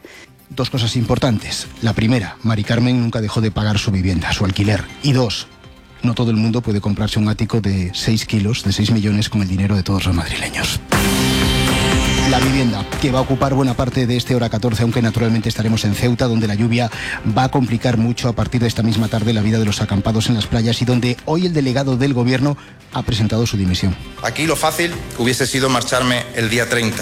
dos cosas importantes. La primera, Mari Carmen nunca dejó de pagar su vivienda, su alquiler. Y dos, no todo el mundo puede comprarse un ático de 6 kilos, de 6 millones con el dinero de todos los madrileños. La vivienda, que va a ocupar buena parte de este hora 14, aunque naturalmente estaremos en Ceuta, donde la lluvia va a complicar mucho a partir de esta misma tarde la vida de los acampados en las playas y donde hoy el delegado del gobierno ha presentado su dimisión. Aquí lo fácil hubiese sido marcharme el día 30.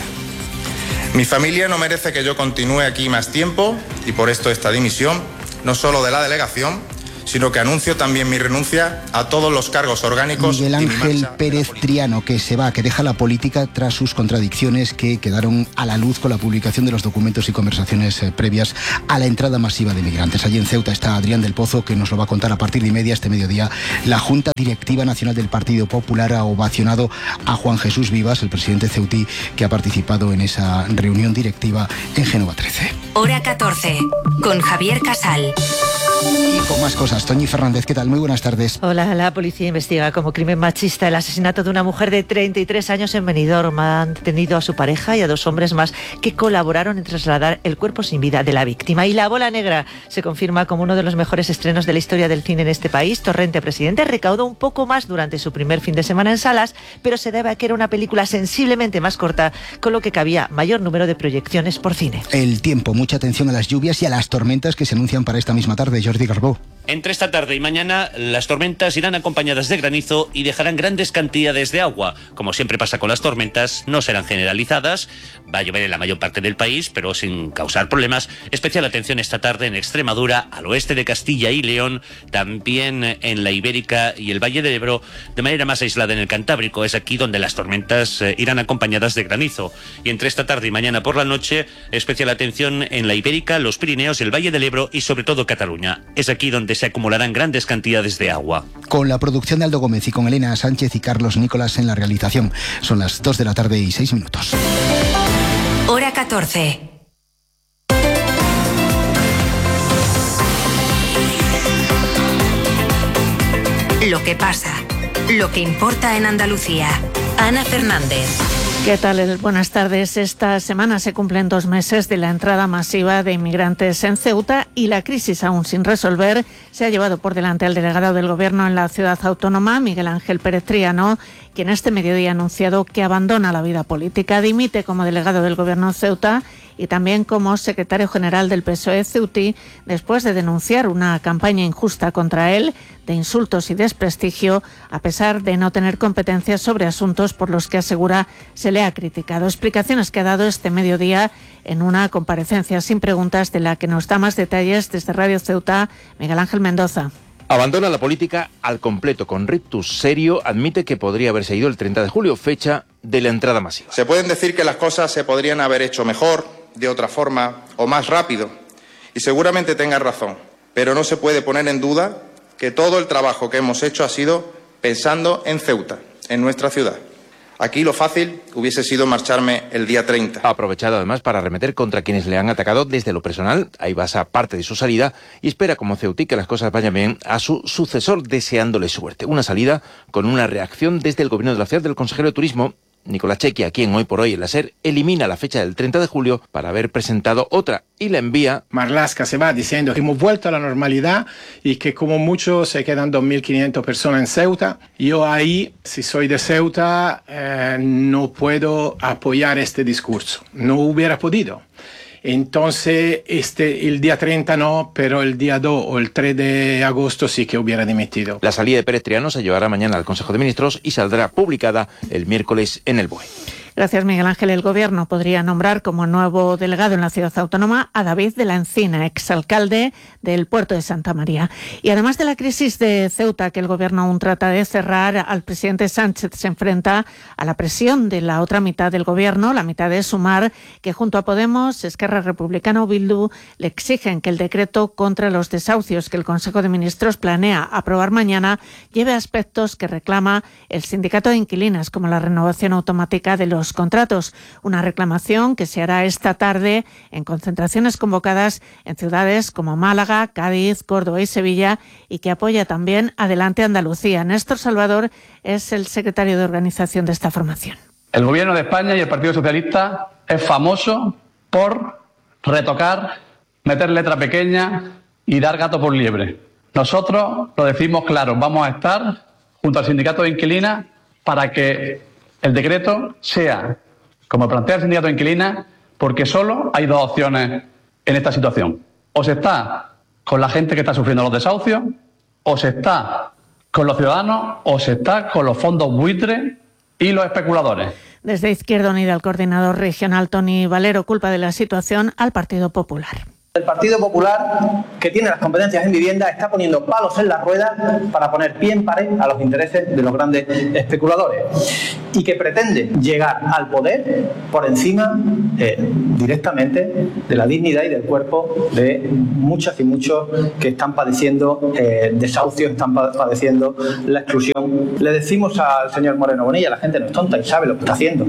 Mi familia no merece que yo continúe aquí más tiempo y por esto esta dimisión, no solo de la delegación, sino que anuncio también mi renuncia a todos los cargos orgánicos. Miguel Ángel Pérez Triano, que se va, que deja la política tras sus contradicciones que quedaron a la luz con la publicación de los documentos y conversaciones previas a la entrada masiva de migrantes. Allí en Ceuta está Adrián del Pozo, que nos lo va a contar a partir de media este mediodía. La Junta Directiva Nacional del Partido Popular ha ovacionado a Juan Jesús Vivas, el presidente ceutí, que ha participado en esa reunión directiva en Génova 13. Hora 14, con Javier Casal. Y con más cosas, Toñi Fernández, ¿qué tal? Muy buenas tardes. Hola, la policía investiga como crimen machista el asesinato de una mujer de 33 años en Benidorm. Han detenido a su pareja y a 2 hombres más que colaboraron en trasladar el cuerpo sin vida de la víctima. Y La Bola Negra se confirma como uno de los mejores estrenos de la historia del cine en este país. Torrente Presidente recaudó un poco más durante su primer fin de semana en salas, pero se debe a que era una película sensiblemente más corta, con lo que cabía mayor número de proyecciones por cine. El tiempo, mucha atención a las lluvias y a las tormentas que se anuncian para esta misma tarde. Jordi Garbó. Entre esta tarde y mañana, las tormentas irán acompañadas de granizo y dejarán grandes cantidades de agua. Como siempre pasa con las tormentas, no serán generalizadas. Va a llover en la mayor parte del país, pero sin causar problemas. Especial atención esta tarde en Extremadura, al oeste de Castilla y León, también en la Ibérica y el Valle del Ebro, de manera más aislada en el Cantábrico. Es aquí donde las tormentas irán acompañadas de granizo. Y entre esta tarde y mañana por la noche, especial atención en la Ibérica, los Pirineos, el Valle del Ebro y sobre todo Cataluña. Es aquí donde se acumularán grandes cantidades de agua. Con la producción de Aldo Gómez y con Elena Sánchez y Carlos Nicolás en la realización. Son las 2 de la tarde y 6 minutos. Hora 14. Lo que pasa, lo que importa en Andalucía. Ana Fernández. ¿Qué tal? Buenas tardes. Esta semana se cumplen 2 meses de la entrada masiva de inmigrantes en Ceuta y la crisis aún sin resolver se ha llevado por delante al delegado del Gobierno en la ciudad autónoma, Miguel Ángel Pérez Triano, quien este mediodía ha anunciado que abandona la vida política, dimite como delegado del Gobierno en Ceuta y también como secretario general del PSOE ceutí, después de denunciar una campaña injusta contra él, de insultos y desprestigio, a pesar de no tener competencias sobre asuntos por los que asegura se le ha criticado. Explicaciones que ha dado este mediodía en una comparecencia sin preguntas, de la que nos da más detalles desde Radio Ceuta, Miguel Ángel Mendoza. Abandona la política al completo. Con rictus serio admite que podría haberse ido el 30 de julio, fecha de la entrada masiva. Se pueden decir que las cosas se podrían haber hecho mejor, de otra forma o más rápido, y seguramente tenga razón, pero no se puede poner en duda que todo el trabajo que hemos hecho ha sido pensando en Ceuta, en nuestra ciudad. Aquí lo fácil hubiese sido marcharme el día 30. Ha aprovechado además para arremeter contra quienes le han atacado desde lo personal. Ahí basa parte de su salida y espera como ceutí que las cosas vayan bien a su sucesor, deseándole suerte. Una salida con una reacción desde el gobierno de la ciudad del consejero de Turismo, Nicolás Chequia, quien hoy por hoy en la SER elimina la fecha del 30 de julio para haber presentado otra y la envía. Marlaska se va diciendo que hemos vuelto a la normalidad y que como mucho se quedan 2.500 personas en Ceuta. Yo ahí, si soy de Ceuta, no puedo apoyar este discurso. No hubiera podido. Entonces, el día 30 no, pero el día 2 o el 3 de agosto sí que hubiera dimitido. La salida de Pérez Triano se llevará mañana al Consejo de Ministros y saldrá publicada el miércoles en el BOE. Gracias, Miguel Ángel. El Gobierno podría nombrar como nuevo delegado en la ciudad autónoma a David de la Encina, exalcalde del puerto de Santa María. Y además de la crisis de Ceuta, que el Gobierno aún trata de cerrar, al presidente Sánchez se enfrenta a la presión de la otra mitad del Gobierno, la mitad de Sumar, que junto a Podemos, Esquerra Republicana o Bildu le exigen que el decreto contra los desahucios que el Consejo de Ministros planea aprobar mañana lleve aspectos que reclama el sindicato de inquilinas, como la renovación automática de los contratos, una reclamación que se hará esta tarde en concentraciones convocadas en ciudades como Málaga, Cádiz, Córdoba y Sevilla, y que apoya también Adelante Andalucía. Néstor Salvador es el secretario de organización de esta formación. El Gobierno de España y el Partido Socialista es famoso por retocar meter letra pequeña y dar gato por liebre. Nosotros lo decimos claro, vamos a estar junto al sindicato de inquilinas para que el decreto sea como plantea el sindicato de inquilinas, porque solo hay dos opciones en esta situación. O se está con la gente que está sufriendo los desahucios, o se está con los ciudadanos, o se está con los fondos buitres y los especuladores. Desde Izquierda Unida, el coordinador regional Toni Valero culpa de la situación al Partido Popular. El Partido Popular, que tiene las competencias en vivienda, está poniendo palos en las ruedas para poner pie en pared a los intereses de los grandes especuladores y que pretende llegar al poder por encima directamente de la dignidad y del cuerpo de muchas y muchos que están padeciendo desahucios, están padeciendo la exclusión. Le decimos al señor Moreno Bonilla, la gente no es tonta y sabe lo que está haciendo.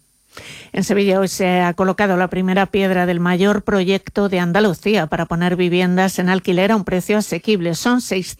En Sevilla hoy se ha colocado la primera piedra del mayor proyecto de Andalucía para poner viviendas en alquiler a un precio asequible. Son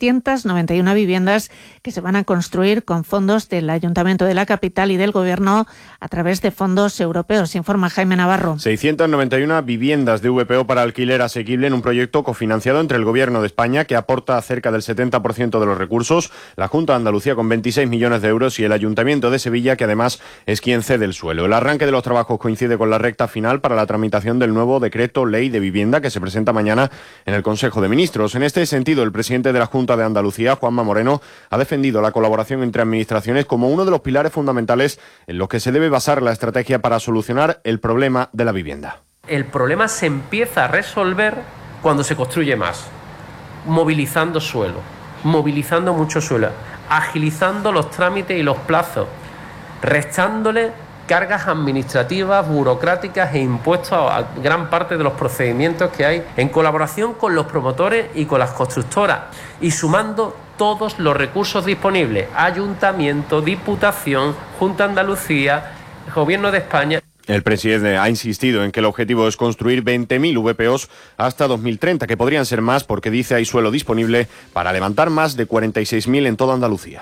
691 viviendas que se van a construir con fondos del Ayuntamiento de la capital y del Gobierno a través de fondos europeos, informa Jaime Navarro. 691 viviendas de VPO para alquiler asequible en un proyecto cofinanciado entre el Gobierno de España, que aporta cerca del 70% de los recursos, la Junta de Andalucía con 26 millones de euros y el Ayuntamiento de Sevilla, que además es quien cede el suelo. El arranque de los trabajos coincide con la recta final para la tramitación del nuevo decreto ley de vivienda que se presenta mañana en el Consejo de Ministros. En este sentido, el presidente de la Junta de Andalucía, Juanma Moreno, ha defendido la colaboración entre administraciones como uno de los pilares fundamentales en los que se debe basar la estrategia para solucionar el problema de la vivienda. El problema se empieza a resolver cuando se construye más, movilizando suelo, movilizando mucho suelo, agilizando los trámites y los plazos, restándole cargas administrativas, burocráticas e impuestos a gran parte de los procedimientos que hay, en colaboración con los promotores y con las constructoras, y sumando todos los recursos disponibles: Ayuntamiento, Diputación, Junta de Andalucía, Gobierno de España. El presidente ha insistido en que el objetivo es construir 20.000 VPOs hasta 2030, que podrían ser más porque dice hay suelo disponible para levantar más de 46.000 en toda Andalucía.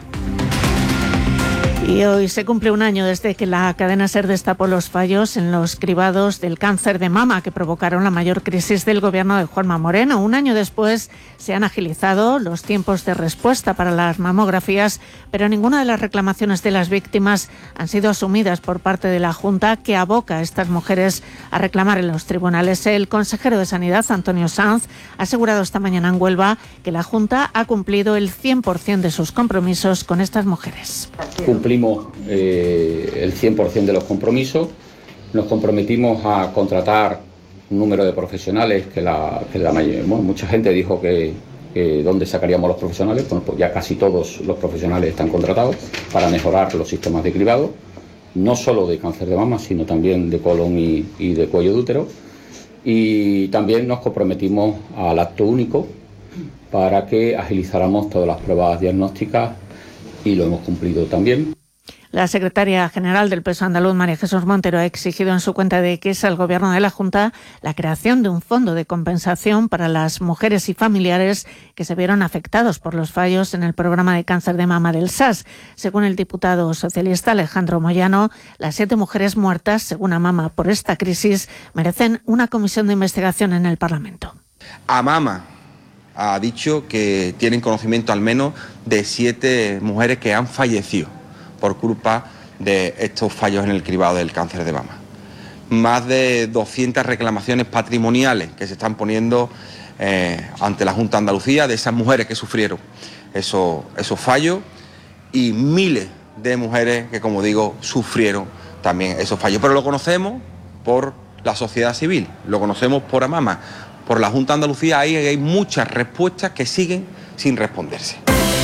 Y hoy se cumple un año desde que la cadena SER destapó los fallos en los cribados del cáncer de mama que provocaron la mayor crisis del gobierno de Juanma Moreno. Un año después se han agilizado los tiempos de respuesta para las mamografías, pero ninguna de las reclamaciones de las víctimas han sido asumidas por parte de la Junta, que aboca a estas mujeres a reclamar en los tribunales. El consejero de Sanidad, Antonio Sanz, ha asegurado esta mañana en Huelva que la Junta ha cumplido el 100% de sus compromisos con estas mujeres. Cumplimos el 100% de los compromisos. Nos comprometimos a contratar un número de profesionales que mucha gente dijo que dónde sacaríamos los profesionales. Bueno, pues ya casi todos los profesionales están contratados para mejorar los sistemas de cribado, no solo de cáncer de mama, sino también de colon y de cuello de útero. Y también nos comprometimos al acto único para que agilizáramos todas las pruebas diagnósticas, y lo hemos cumplido también. La secretaria general del PSOE andaluz, María Jesús Montero, ha exigido en su cuenta de X al Gobierno de la Junta la creación de un fondo de compensación para las mujeres y familiares que se vieron afectados por los fallos en el programa de cáncer de mama del SAS. Según el diputado socialista Alejandro Moyano, las 7 mujeres muertas, según AMAMA, por esta crisis, merecen una comisión de investigación en el Parlamento. AMAMA ha dicho que tienen conocimiento al menos de 7 mujeres que han fallecido por culpa de estos fallos en el cribado del cáncer de mama. Más de 200 reclamaciones patrimoniales que se están poniendo ante la Junta de Andalucía de esas mujeres que sufrieron esos fallos, y miles de mujeres que, como digo, sufrieron también esos fallos. Pero lo conocemos por la sociedad civil, lo conocemos por AMAMA, por la Junta de Andalucía. Ahí hay muchas respuestas que siguen sin responderse.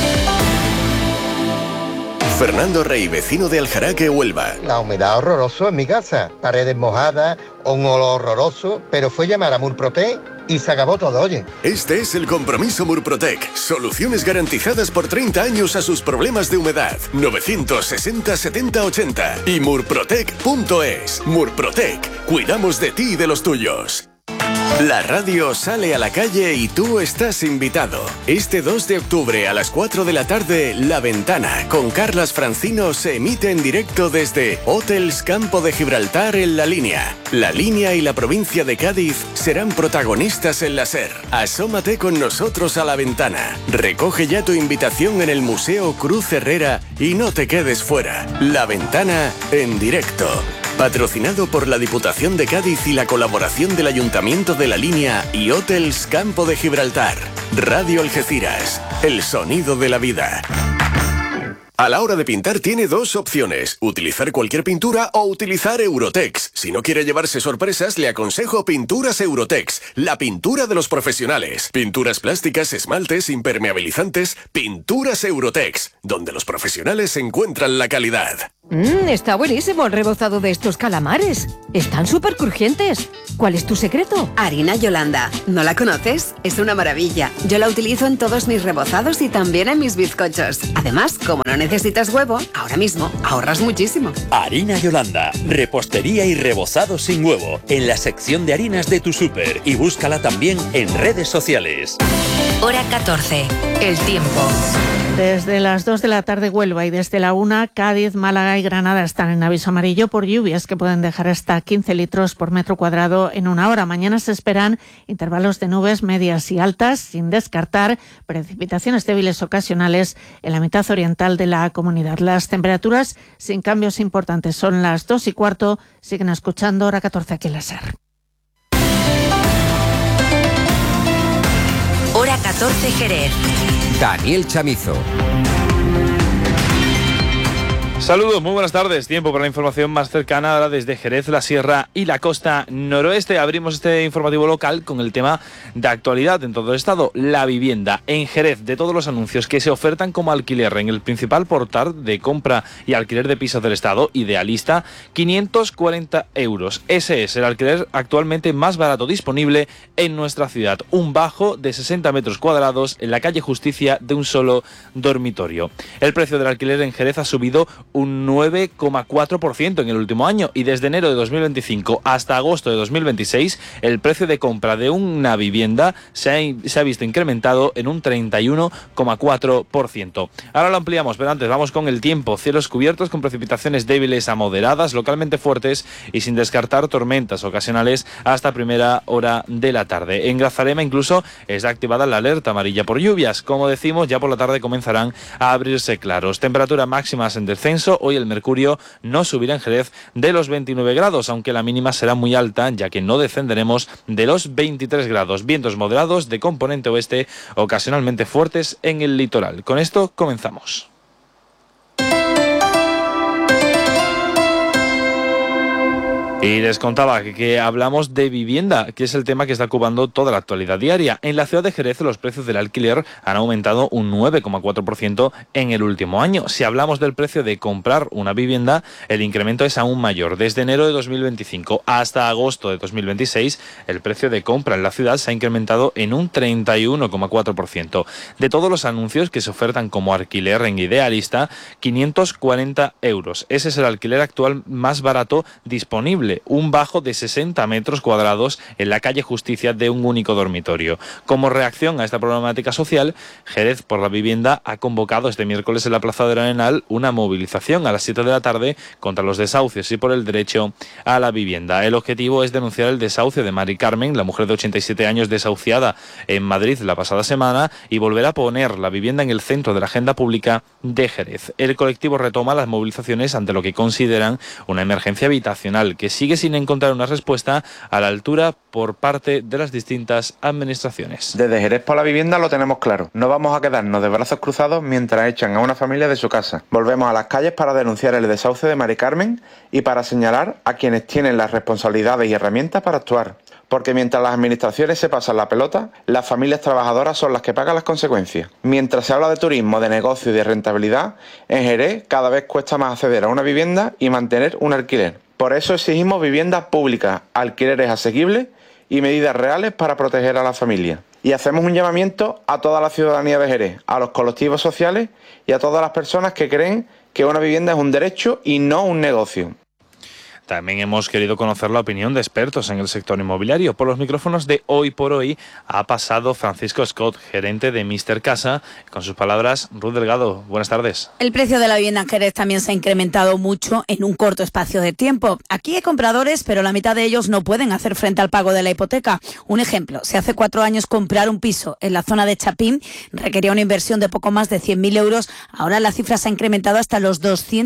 Fernando Rey, vecino de Aljaraque, Huelva. La humedad horroroso en mi casa, paredes mojadas, un olor horroroso, pero fue llamar a Murprotec y se acabó todo, oye. Este es el compromiso Murprotec. Soluciones garantizadas por 30 años a sus problemas de humedad. 960 70 80 y murprotec.es. Murprotec. Cuidamos de ti y de los tuyos. La radio sale a la calle y tú estás invitado. Este 2 de octubre a las 4 de la tarde, La Ventana, con Carlas Francino, se emite en directo desde Hotels Campo de Gibraltar en La Línea. La Línea y la provincia de Cádiz serán protagonistas en la SER. Asómate con nosotros a La Ventana. Recoge ya tu invitación en el Museo Cruz Herrera y no te quedes fuera. La Ventana en directo. Patrocinado por la Diputación de Cádiz y la colaboración del Ayuntamiento de La Línea y Hotels Campo de Gibraltar. Radio Algeciras, el sonido de la vida. A la hora de pintar tiene dos opciones, utilizar cualquier pintura o utilizar Eurotex. Si no quiere llevarse sorpresas, le aconsejo Pinturas Eurotex, la pintura de los profesionales. Pinturas plásticas, esmaltes, impermeabilizantes, Pinturas Eurotex, donde los profesionales encuentran la calidad. Está buenísimo el rebozado de estos calamares. Están súper crujientes. ¿Cuál es tu secreto? Harina Yolanda. ¿No la conoces? Es una maravilla. Yo la utilizo en todos mis rebozados y también en mis bizcochos. Además, como no necesitas huevo, ahora mismo ahorras muchísimo. Harina Yolanda. Repostería y rebozado sin huevo. En la sección de harinas de tu súper. Y búscala también en redes sociales. Hora 14. El tiempo. Desde las 2 de la tarde Huelva y desde la 1 Cádiz, Málaga y Granada están en aviso amarillo por lluvias que pueden dejar hasta 15 litros por metro cuadrado en una hora. Mañana se esperan intervalos de nubes medias y altas, sin descartar precipitaciones débiles ocasionales en la mitad oriental de la comunidad. Las temperaturas sin cambios importantes. Son las 2:15. Siguen escuchando Hora 14 aquí en la SER. Hora 14 Jerez. Daniel Chamizo. Saludos, muy buenas tardes. Tiempo para la información más cercana ahora desde Jerez, la Sierra y la costa noroeste. Abrimos este informativo local con el tema de actualidad en todo el estado, la vivienda. En Jerez, de todos los anuncios que se ofertan como alquiler en el principal portal de compra y alquiler de pisos del estado, Idealista, 540 euros. Ese es el alquiler actualmente más barato disponible en nuestra ciudad. Un bajo de 60 metros cuadrados en la calle Justicia de un solo dormitorio. El precio del alquiler en Jerez ha subido un 9,4% en el último año y desde enero de 2025 hasta agosto de 2026 el precio de compra de una vivienda se ha visto incrementado en un 31,4%. Ahora lo ampliamos, pero antes vamos con el tiempo. Cielos cubiertos con precipitaciones débiles a moderadas, localmente fuertes y sin descartar tormentas ocasionales hasta primera hora de la tarde. En Grazalema incluso está activada la alerta amarilla por lluvias. Como decimos, ya por la tarde comenzarán a abrirse claros. Temperaturas máximas en descenso. Hoy el mercurio no subirá en Jerez de los 29 grados, aunque la mínima será muy alta, ya que no descenderemos de los 23 grados. Vientos moderados de componente oeste, ocasionalmente fuertes en el litoral. Con esto comenzamos. Y les contaba que hablamos de vivienda, que es el tema que está ocupando toda la actualidad diaria. En la ciudad de Jerez los precios del alquiler han aumentado un 9,4% en el último año. Si hablamos del precio de comprar una vivienda, el incremento es aún mayor. Desde enero de 2025 hasta agosto de 2026, el precio de compra en la ciudad se ha incrementado en un 31,4%. De todos los anuncios que se ofertan como alquiler en Idealista, 540 euros. Ese es el alquiler actual más barato disponible. Un bajo de 60 metros cuadrados en la calle Justicia de un único dormitorio. Como reacción a esta problemática social, Jerez por la Vivienda ha convocado este miércoles en la Plaza del Arenal una movilización a las 7 de la tarde contra los desahucios y por el derecho a la vivienda. El objetivo es denunciar el desahucio de Mari Carmen, la mujer de 87 años desahuciada en Madrid la pasada semana, y volver a poner la vivienda en el centro de la agenda pública de Jerez. El colectivo retoma las movilizaciones ante lo que consideran una emergencia habitacional que sigue sin encontrar una respuesta a la altura por parte de las distintas administraciones. Desde Jerez por la Vivienda lo tenemos claro. No vamos a quedarnos de brazos cruzados mientras echan a una familia de su casa. Volvemos a las calles para denunciar el desahucio de Mari Carmen y para señalar a quienes tienen las responsabilidades y herramientas para actuar. Porque mientras las administraciones se pasan la pelota, las familias trabajadoras son las que pagan las consecuencias. Mientras se habla de turismo, de negocio y de rentabilidad, en Jerez cada vez cuesta más acceder a una vivienda y mantener un alquiler. Por eso exigimos viviendas públicas, alquileres asequibles y medidas reales para proteger a la familia. Y hacemos un llamamiento a toda la ciudadanía de Jerez, a los colectivos sociales y a todas las personas que creen que una vivienda es un derecho y no un negocio. También hemos querido conocer la opinión de expertos en el sector inmobiliario. Por los micrófonos de Hoy por Hoy ha pasado Francisco Scott, gerente de Mr. Casa. Con sus palabras, Ruth Delgado, buenas tardes. El precio de la vivienda en Jerez también se ha incrementado mucho en un corto espacio de tiempo. Aquí hay compradores, pero la mitad de ellos no pueden hacer frente al pago de la hipoteca. Un ejemplo, si hace 4 años comprar un piso en la zona de Chapín requería una inversión de poco más de 100.000 euros, ahora la cifra se ha incrementado hasta los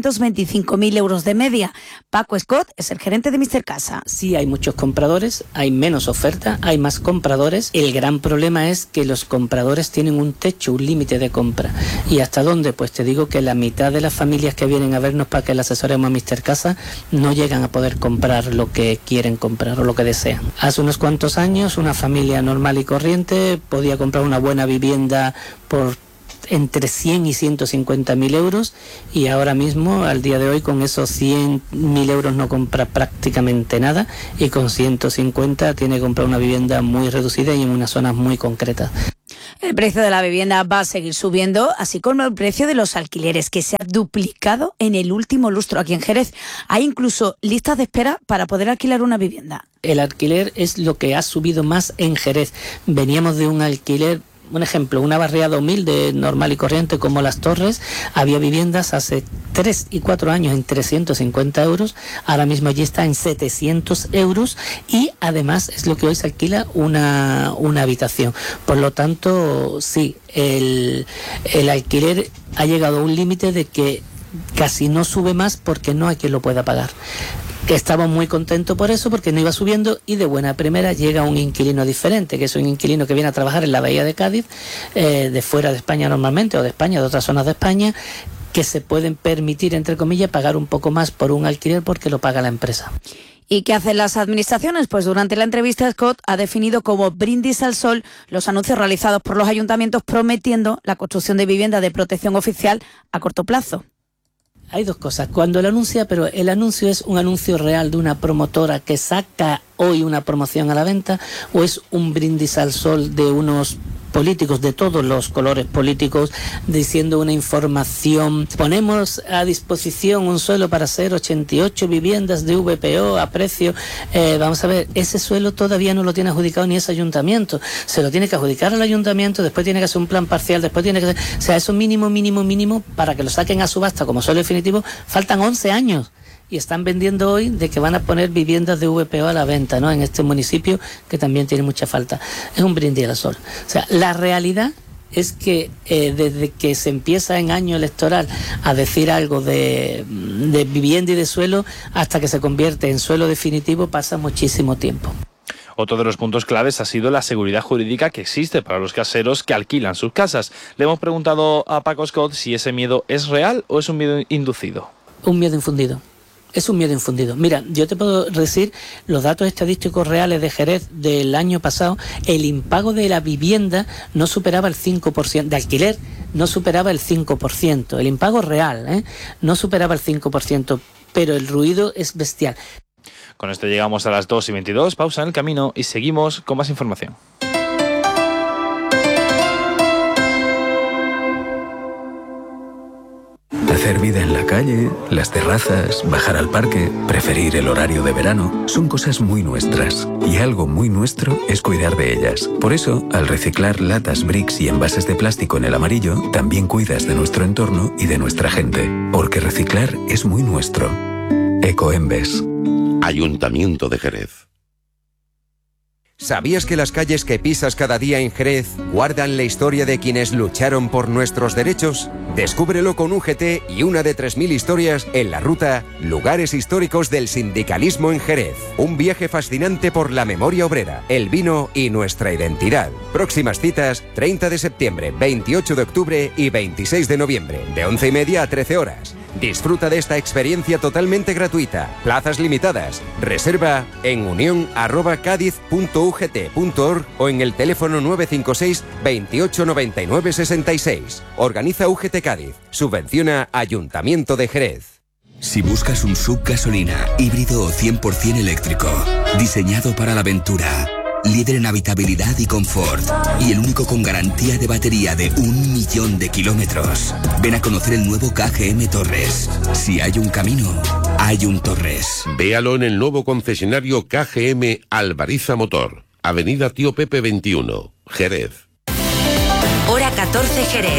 225.000 euros de media. Paco Scott es el gerente de Mr. Casa. Sí, hay muchos compradores, hay menos oferta, hay más compradores. El gran problema es que los compradores tienen un techo, un límite de compra. ¿Y hasta dónde? Pues te digo que la mitad de las familias que vienen a vernos para que les asesoremos a Mr. Casa no llegan a poder comprar lo que quieren comprar o lo que desean. Hace unos cuantos años una familia normal y corriente podía comprar una buena vivienda por entre 100 y 150.000 euros y ahora mismo, al día de hoy, con esos 100.000 euros no compra prácticamente nada y con 150 tiene que comprar una vivienda muy reducida y en unas zonas muy concretas. El precio de la vivienda va a seguir subiendo, así como el precio de los alquileres, que se ha duplicado en el último lustro aquí en Jerez. Hay incluso listas de espera para poder alquilar una vivienda. El alquiler es lo que ha subido más en Jerez. Veníamos de un alquiler, un ejemplo, una barriada humilde, normal y corriente como Las Torres. Había viviendas hace 3 y 4 años en 350 euros, ahora mismo allí está en 700 euros y además es lo que hoy se alquila una habitación. Por lo tanto, sí, el alquiler ha llegado a un límite de que casi no sube más porque no hay quien lo pueda pagar. Estamos muy contentos por eso, porque no iba subiendo y de buena primera llega un inquilino diferente, que es un inquilino que viene a trabajar en la Bahía de Cádiz, de fuera de España normalmente, o de España, de otras zonas de España, que se pueden permitir, entre comillas, pagar un poco más por un alquiler porque lo paga la empresa. ¿Y qué hacen las administraciones? Pues durante la entrevista Scott ha definido como brindis al sol los anuncios realizados por los ayuntamientos prometiendo la construcción de vivienda de protección oficial a corto plazo. Hay dos cosas. Cuando el anuncio es un anuncio real de una promotora que saca hoy una promoción a la venta, o es un brindis al sol de unos políticos de todos los colores políticos diciendo una información. Ponemos a disposición un suelo para hacer 88 viviendas de VPO a precio. Vamos a ver, ese suelo todavía no lo tiene adjudicado ni ese ayuntamiento. Se lo tiene que adjudicar al ayuntamiento, después tiene que hacer un plan parcial, después tiene que hacer... O sea, eso mínimo para que lo saquen a subasta como suelo definitivo, faltan 11 años. Y están vendiendo hoy de que van a poner viviendas de VPO a la venta, ¿no? En este municipio que también tiene mucha falta. Es un brindis al sol. O sea, la realidad es que desde que se empieza en año electoral a decir algo de vivienda y de suelo hasta que se convierte en suelo definitivo pasa muchísimo tiempo. Otro de los puntos claves ha sido la seguridad jurídica que existe para los caseros que alquilan sus casas. Le hemos preguntado a Paco Scott si ese miedo es real o es un miedo inducido. Un miedo infundido. Es un miedo infundido. Mira, yo te puedo decir los datos estadísticos reales de Jerez del año pasado. El impago de la vivienda no superaba el 5%, de alquiler no superaba el 5%. El impago real no superaba el 5%, pero el ruido es bestial. Con esto llegamos a las 2:22, pausa en el camino y seguimos con más información. Hacer vida en la calle, las terrazas, bajar al parque, preferir el horario de verano, son cosas muy nuestras. Y algo muy nuestro es cuidar de ellas. Por eso, al reciclar latas, bricks y envases de plástico en el amarillo, también cuidas de nuestro entorno y de nuestra gente. Porque reciclar es muy nuestro. Ecoembes. Ayuntamiento de Jerez. ¿Sabías que las calles que pisas cada día en Jerez guardan la historia de quienes lucharon por nuestros derechos? Descúbrelo con un GT y una de 3.000 historias en la ruta Lugares Históricos del Sindicalismo en Jerez. Un viaje fascinante por la memoria obrera, el vino y nuestra identidad. Próximas citas, 30 de septiembre, 28 de octubre y 26 de noviembre, de 11:30 a 13 horas. Disfruta de esta experiencia totalmente gratuita. Plazas limitadas. Reserva en unión@cadiz.ugt.org o en el teléfono 956 28 99 66. Organiza UGT Cádiz. Subvenciona Ayuntamiento de Jerez. Si buscas un SUV gasolina, híbrido o 100% eléctrico, diseñado para la aventura, líder en habitabilidad y confort, y el único con garantía de batería de 1.000.000 de kilómetros. Ven a conocer el nuevo KGM Torres. Si hay un camino, hay un Torres. Véalo en el nuevo concesionario KGM Albariza Motor, Avenida Tío Pepe 21, Jerez. Hora 14 Jerez.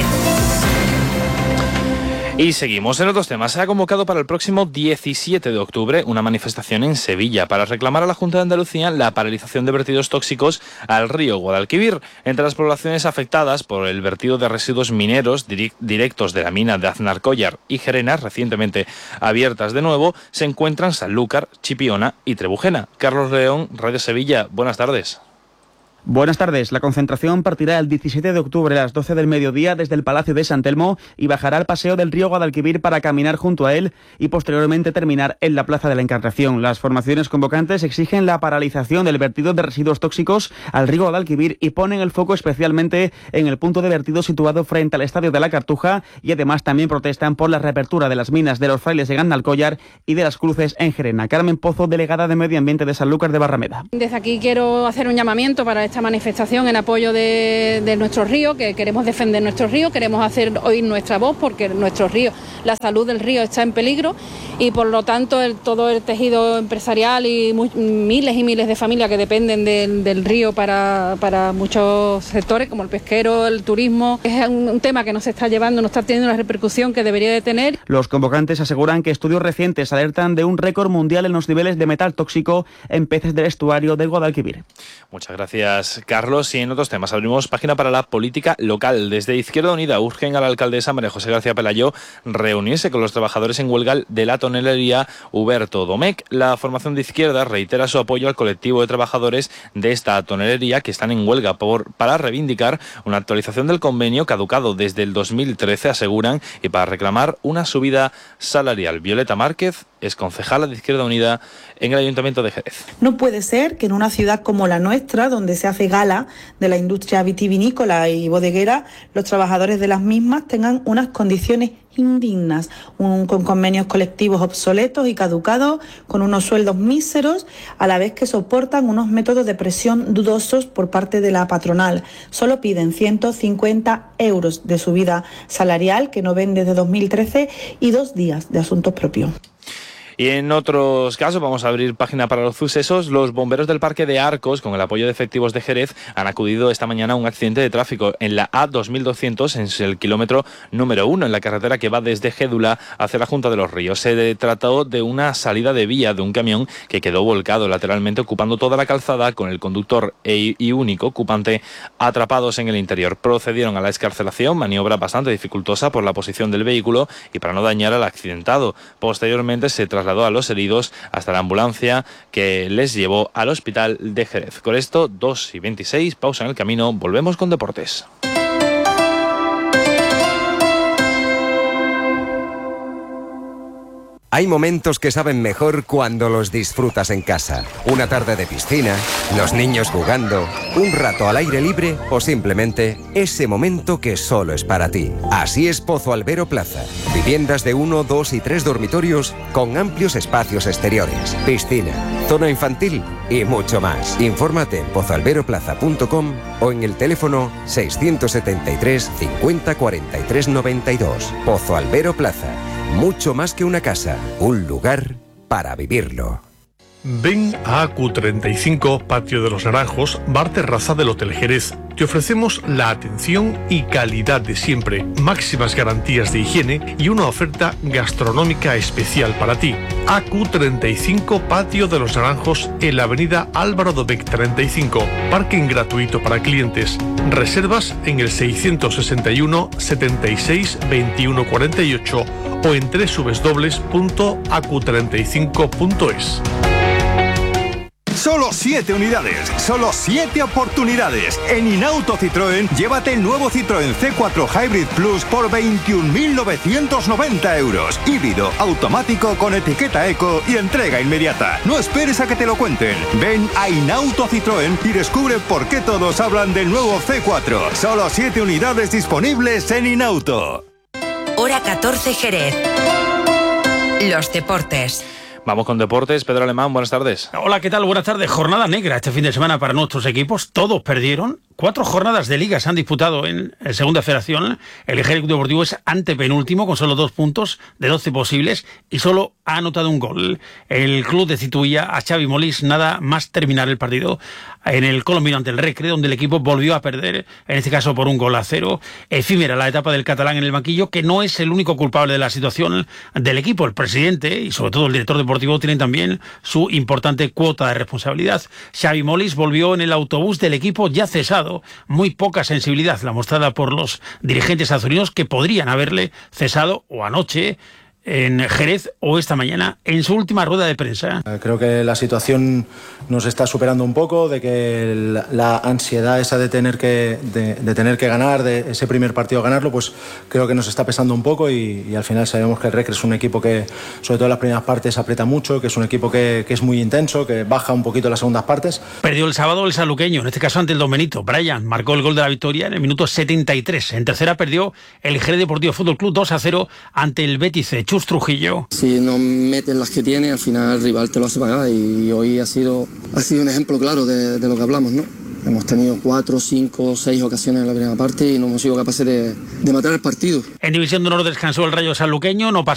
Y seguimos en otros temas. Se ha convocado para el próximo 17 de octubre una manifestación en Sevilla para reclamar a la Junta de Andalucía la paralización de vertidos tóxicos al río Guadalquivir. Entre las poblaciones afectadas por el vertido de residuos mineros directos de la mina de Aznarcóllar y Gerenas, recientemente abiertas de nuevo, se encuentran Sanlúcar, Chipiona y Trebujena. Carlos León, Radio Sevilla, buenas tardes. Buenas tardes. La concentración partirá el 17 de octubre a las 12 del mediodía desde el Palacio de San Telmo y bajará al paseo del río Guadalquivir para caminar junto a él y posteriormente terminar en la Plaza de la Encarnación. Las formaciones convocantes exigen la paralización del vertido de residuos tóxicos al río Guadalquivir y ponen el foco especialmente en el punto de vertido situado frente al Estadio de la Cartuja, y además también protestan por la reapertura de las minas de los Frailes en Aznalcóllar y de las Cruces en Gerena. Carmen Pozo, delegada de Medio Ambiente de Sanlúcar de Barrameda. Desde aquí quiero hacer un llamamiento para esta manifestación en apoyo de nuestro río, que queremos defender nuestro río, queremos hacer oír nuestra voz porque nuestro río, la salud del río está en peligro y por lo tanto todo el tejido empresarial y miles y miles de familias que dependen del río para muchos sectores como el pesquero, el turismo, es un tema que no se está llevando, no está teniendo la repercusión que debería de tener. Los convocantes aseguran que estudios recientes alertan de un récord mundial en los niveles de metal tóxico en peces del estuario del Guadalquivir. Muchas gracias, Carlos. Y en otros temas, abrimos página para la política local. Desde Izquierda Unida urgen a la alcaldesa María José García Pelayo reunirse con los trabajadores en huelga de la tonelería Huberto Domecq. La formación de izquierda reitera su apoyo al colectivo de trabajadores de esta tonelería que están en huelga para reivindicar una actualización del convenio caducado desde el 2013, aseguran, y para reclamar una subida salarial. Violeta Márquez es concejala de Izquierda Unida en el Ayuntamiento de Jerez. No puede ser que en una ciudad como la nuestra, donde se hace gala de la industria vitivinícola y bodeguera, los trabajadores de las mismas tengan unas condiciones indignas, con convenios colectivos obsoletos y caducados, con unos sueldos míseros, a la vez que soportan unos métodos de presión dudosos por parte de la patronal. Solo piden 150 euros de subida salarial, que no ven desde 2013, y 2 días de asuntos propios. Y en otros casos, vamos a abrir página para los sucesos. Los bomberos del Parque de Arcos, con el apoyo de efectivos de Jerez, han acudido esta mañana a un accidente de tráfico en la A2200, en el kilómetro número 1, en la carretera que va desde Gédula hacia la Junta de los Ríos. Se trató de una salida de vía de un camión que quedó volcado lateralmente, ocupando toda la calzada, con el conductor y único ocupante atrapados en el interior. Procedieron a la excarcelación, maniobra bastante dificultosa por la posición del vehículo y para no dañar al accidentado. Posteriormente se trasladó a los heridos hasta la ambulancia que les llevó al hospital de Jerez. Con esto, 2:26, pausa en el camino, volvemos con deportes. Hay momentos que saben mejor cuando los disfrutas en casa. Una tarde de piscina, los niños jugando, un rato al aire libre o simplemente ese momento que solo es para ti. Así es Pozo Albero Plaza. Viviendas de 1, 2 y 3 dormitorios con amplios espacios exteriores, piscina, zona infantil y mucho más. Infórmate en pozoalberoplaza.com o en el teléfono 673 50 43 92. Pozo Albero Plaza. Mucho más que una casa, un lugar para vivirlo. Ven a AQ35, Patio de los Naranjos, bar terraza del Hotel Jerez. Te ofrecemos la atención y calidad de siempre, máximas garantías de higiene y una oferta gastronómica especial para ti. AQ35, Patio de los Naranjos, en la avenida Álvaro Domecq 35. Parking gratuito para clientes. Reservas en el 661 76 21 48 o en www.acu35.es. Solo 7 unidades, solo 7 oportunidades. En Inauto Citroën, llévate el nuevo Citroën C4 Hybrid Plus por 21.990 euros. Híbrido, automático, con etiqueta eco y entrega inmediata. No esperes a que te lo cuenten. Ven a Inauto Citroën y descubre por qué todos hablan del nuevo C4. Solo 7 unidades disponibles en Inauto. Hora 14 Jerez. Los deportes. Vamos con deportes. Pedro Alemán, buenas tardes. Hola, ¿qué tal? Buenas tardes. Jornada negra este fin de semana para nuestros equipos. Todos perdieron. 4 jornadas de liga se han disputado en Segunda Federación. El Jerez Club Deportivo es antepenúltimo con solo 2 puntos de 12 posibles y solo ha anotado un gol. El club destituía a Xavi Molís nada más terminar el partido en el Colombino ante el Recre, donde el equipo volvió a perder, en este caso por 1-0. Efímera la etapa del catalán en el banquillo, que no es el único culpable de la situación del equipo. El presidente y sobre todo el director deportivo tienen también su importante cuota de responsabilidad. Xavi Molís volvió en el autobús del equipo ya cesado. Muy poca sensibilidad la mostrada por los dirigentes azulinos, que podrían haberle cesado o anoche en Jerez o esta mañana en su última rueda de prensa. Creo que la situación nos está superando un poco, de que la ansiedad esa de tener que ganar, de ese primer partido ganarlo, pues creo que nos está pesando un poco y al final sabemos que el Recre es un equipo que, sobre todo en las primeras partes, aprieta mucho, que es un equipo que es muy intenso, que baja un poquito en las segundas partes. Perdió el sábado el sanluqueño, en este caso ante el Don Benito. Brian marcó el gol de la victoria en el minuto 73. En tercera perdió el Jerez Deportivo Fútbol Club 2-0 ante el Betis Trujillo. Si no metes las que tiene, al final el rival te lo hace pagar, y hoy ha sido un ejemplo claro de lo que hablamos, ¿no? Hemos tenido 4, 5, 6 ocasiones en la primera parte y no hemos sido capaces de matar el partido. En División de Honor descansó el Rayo sanluqueño, no pasó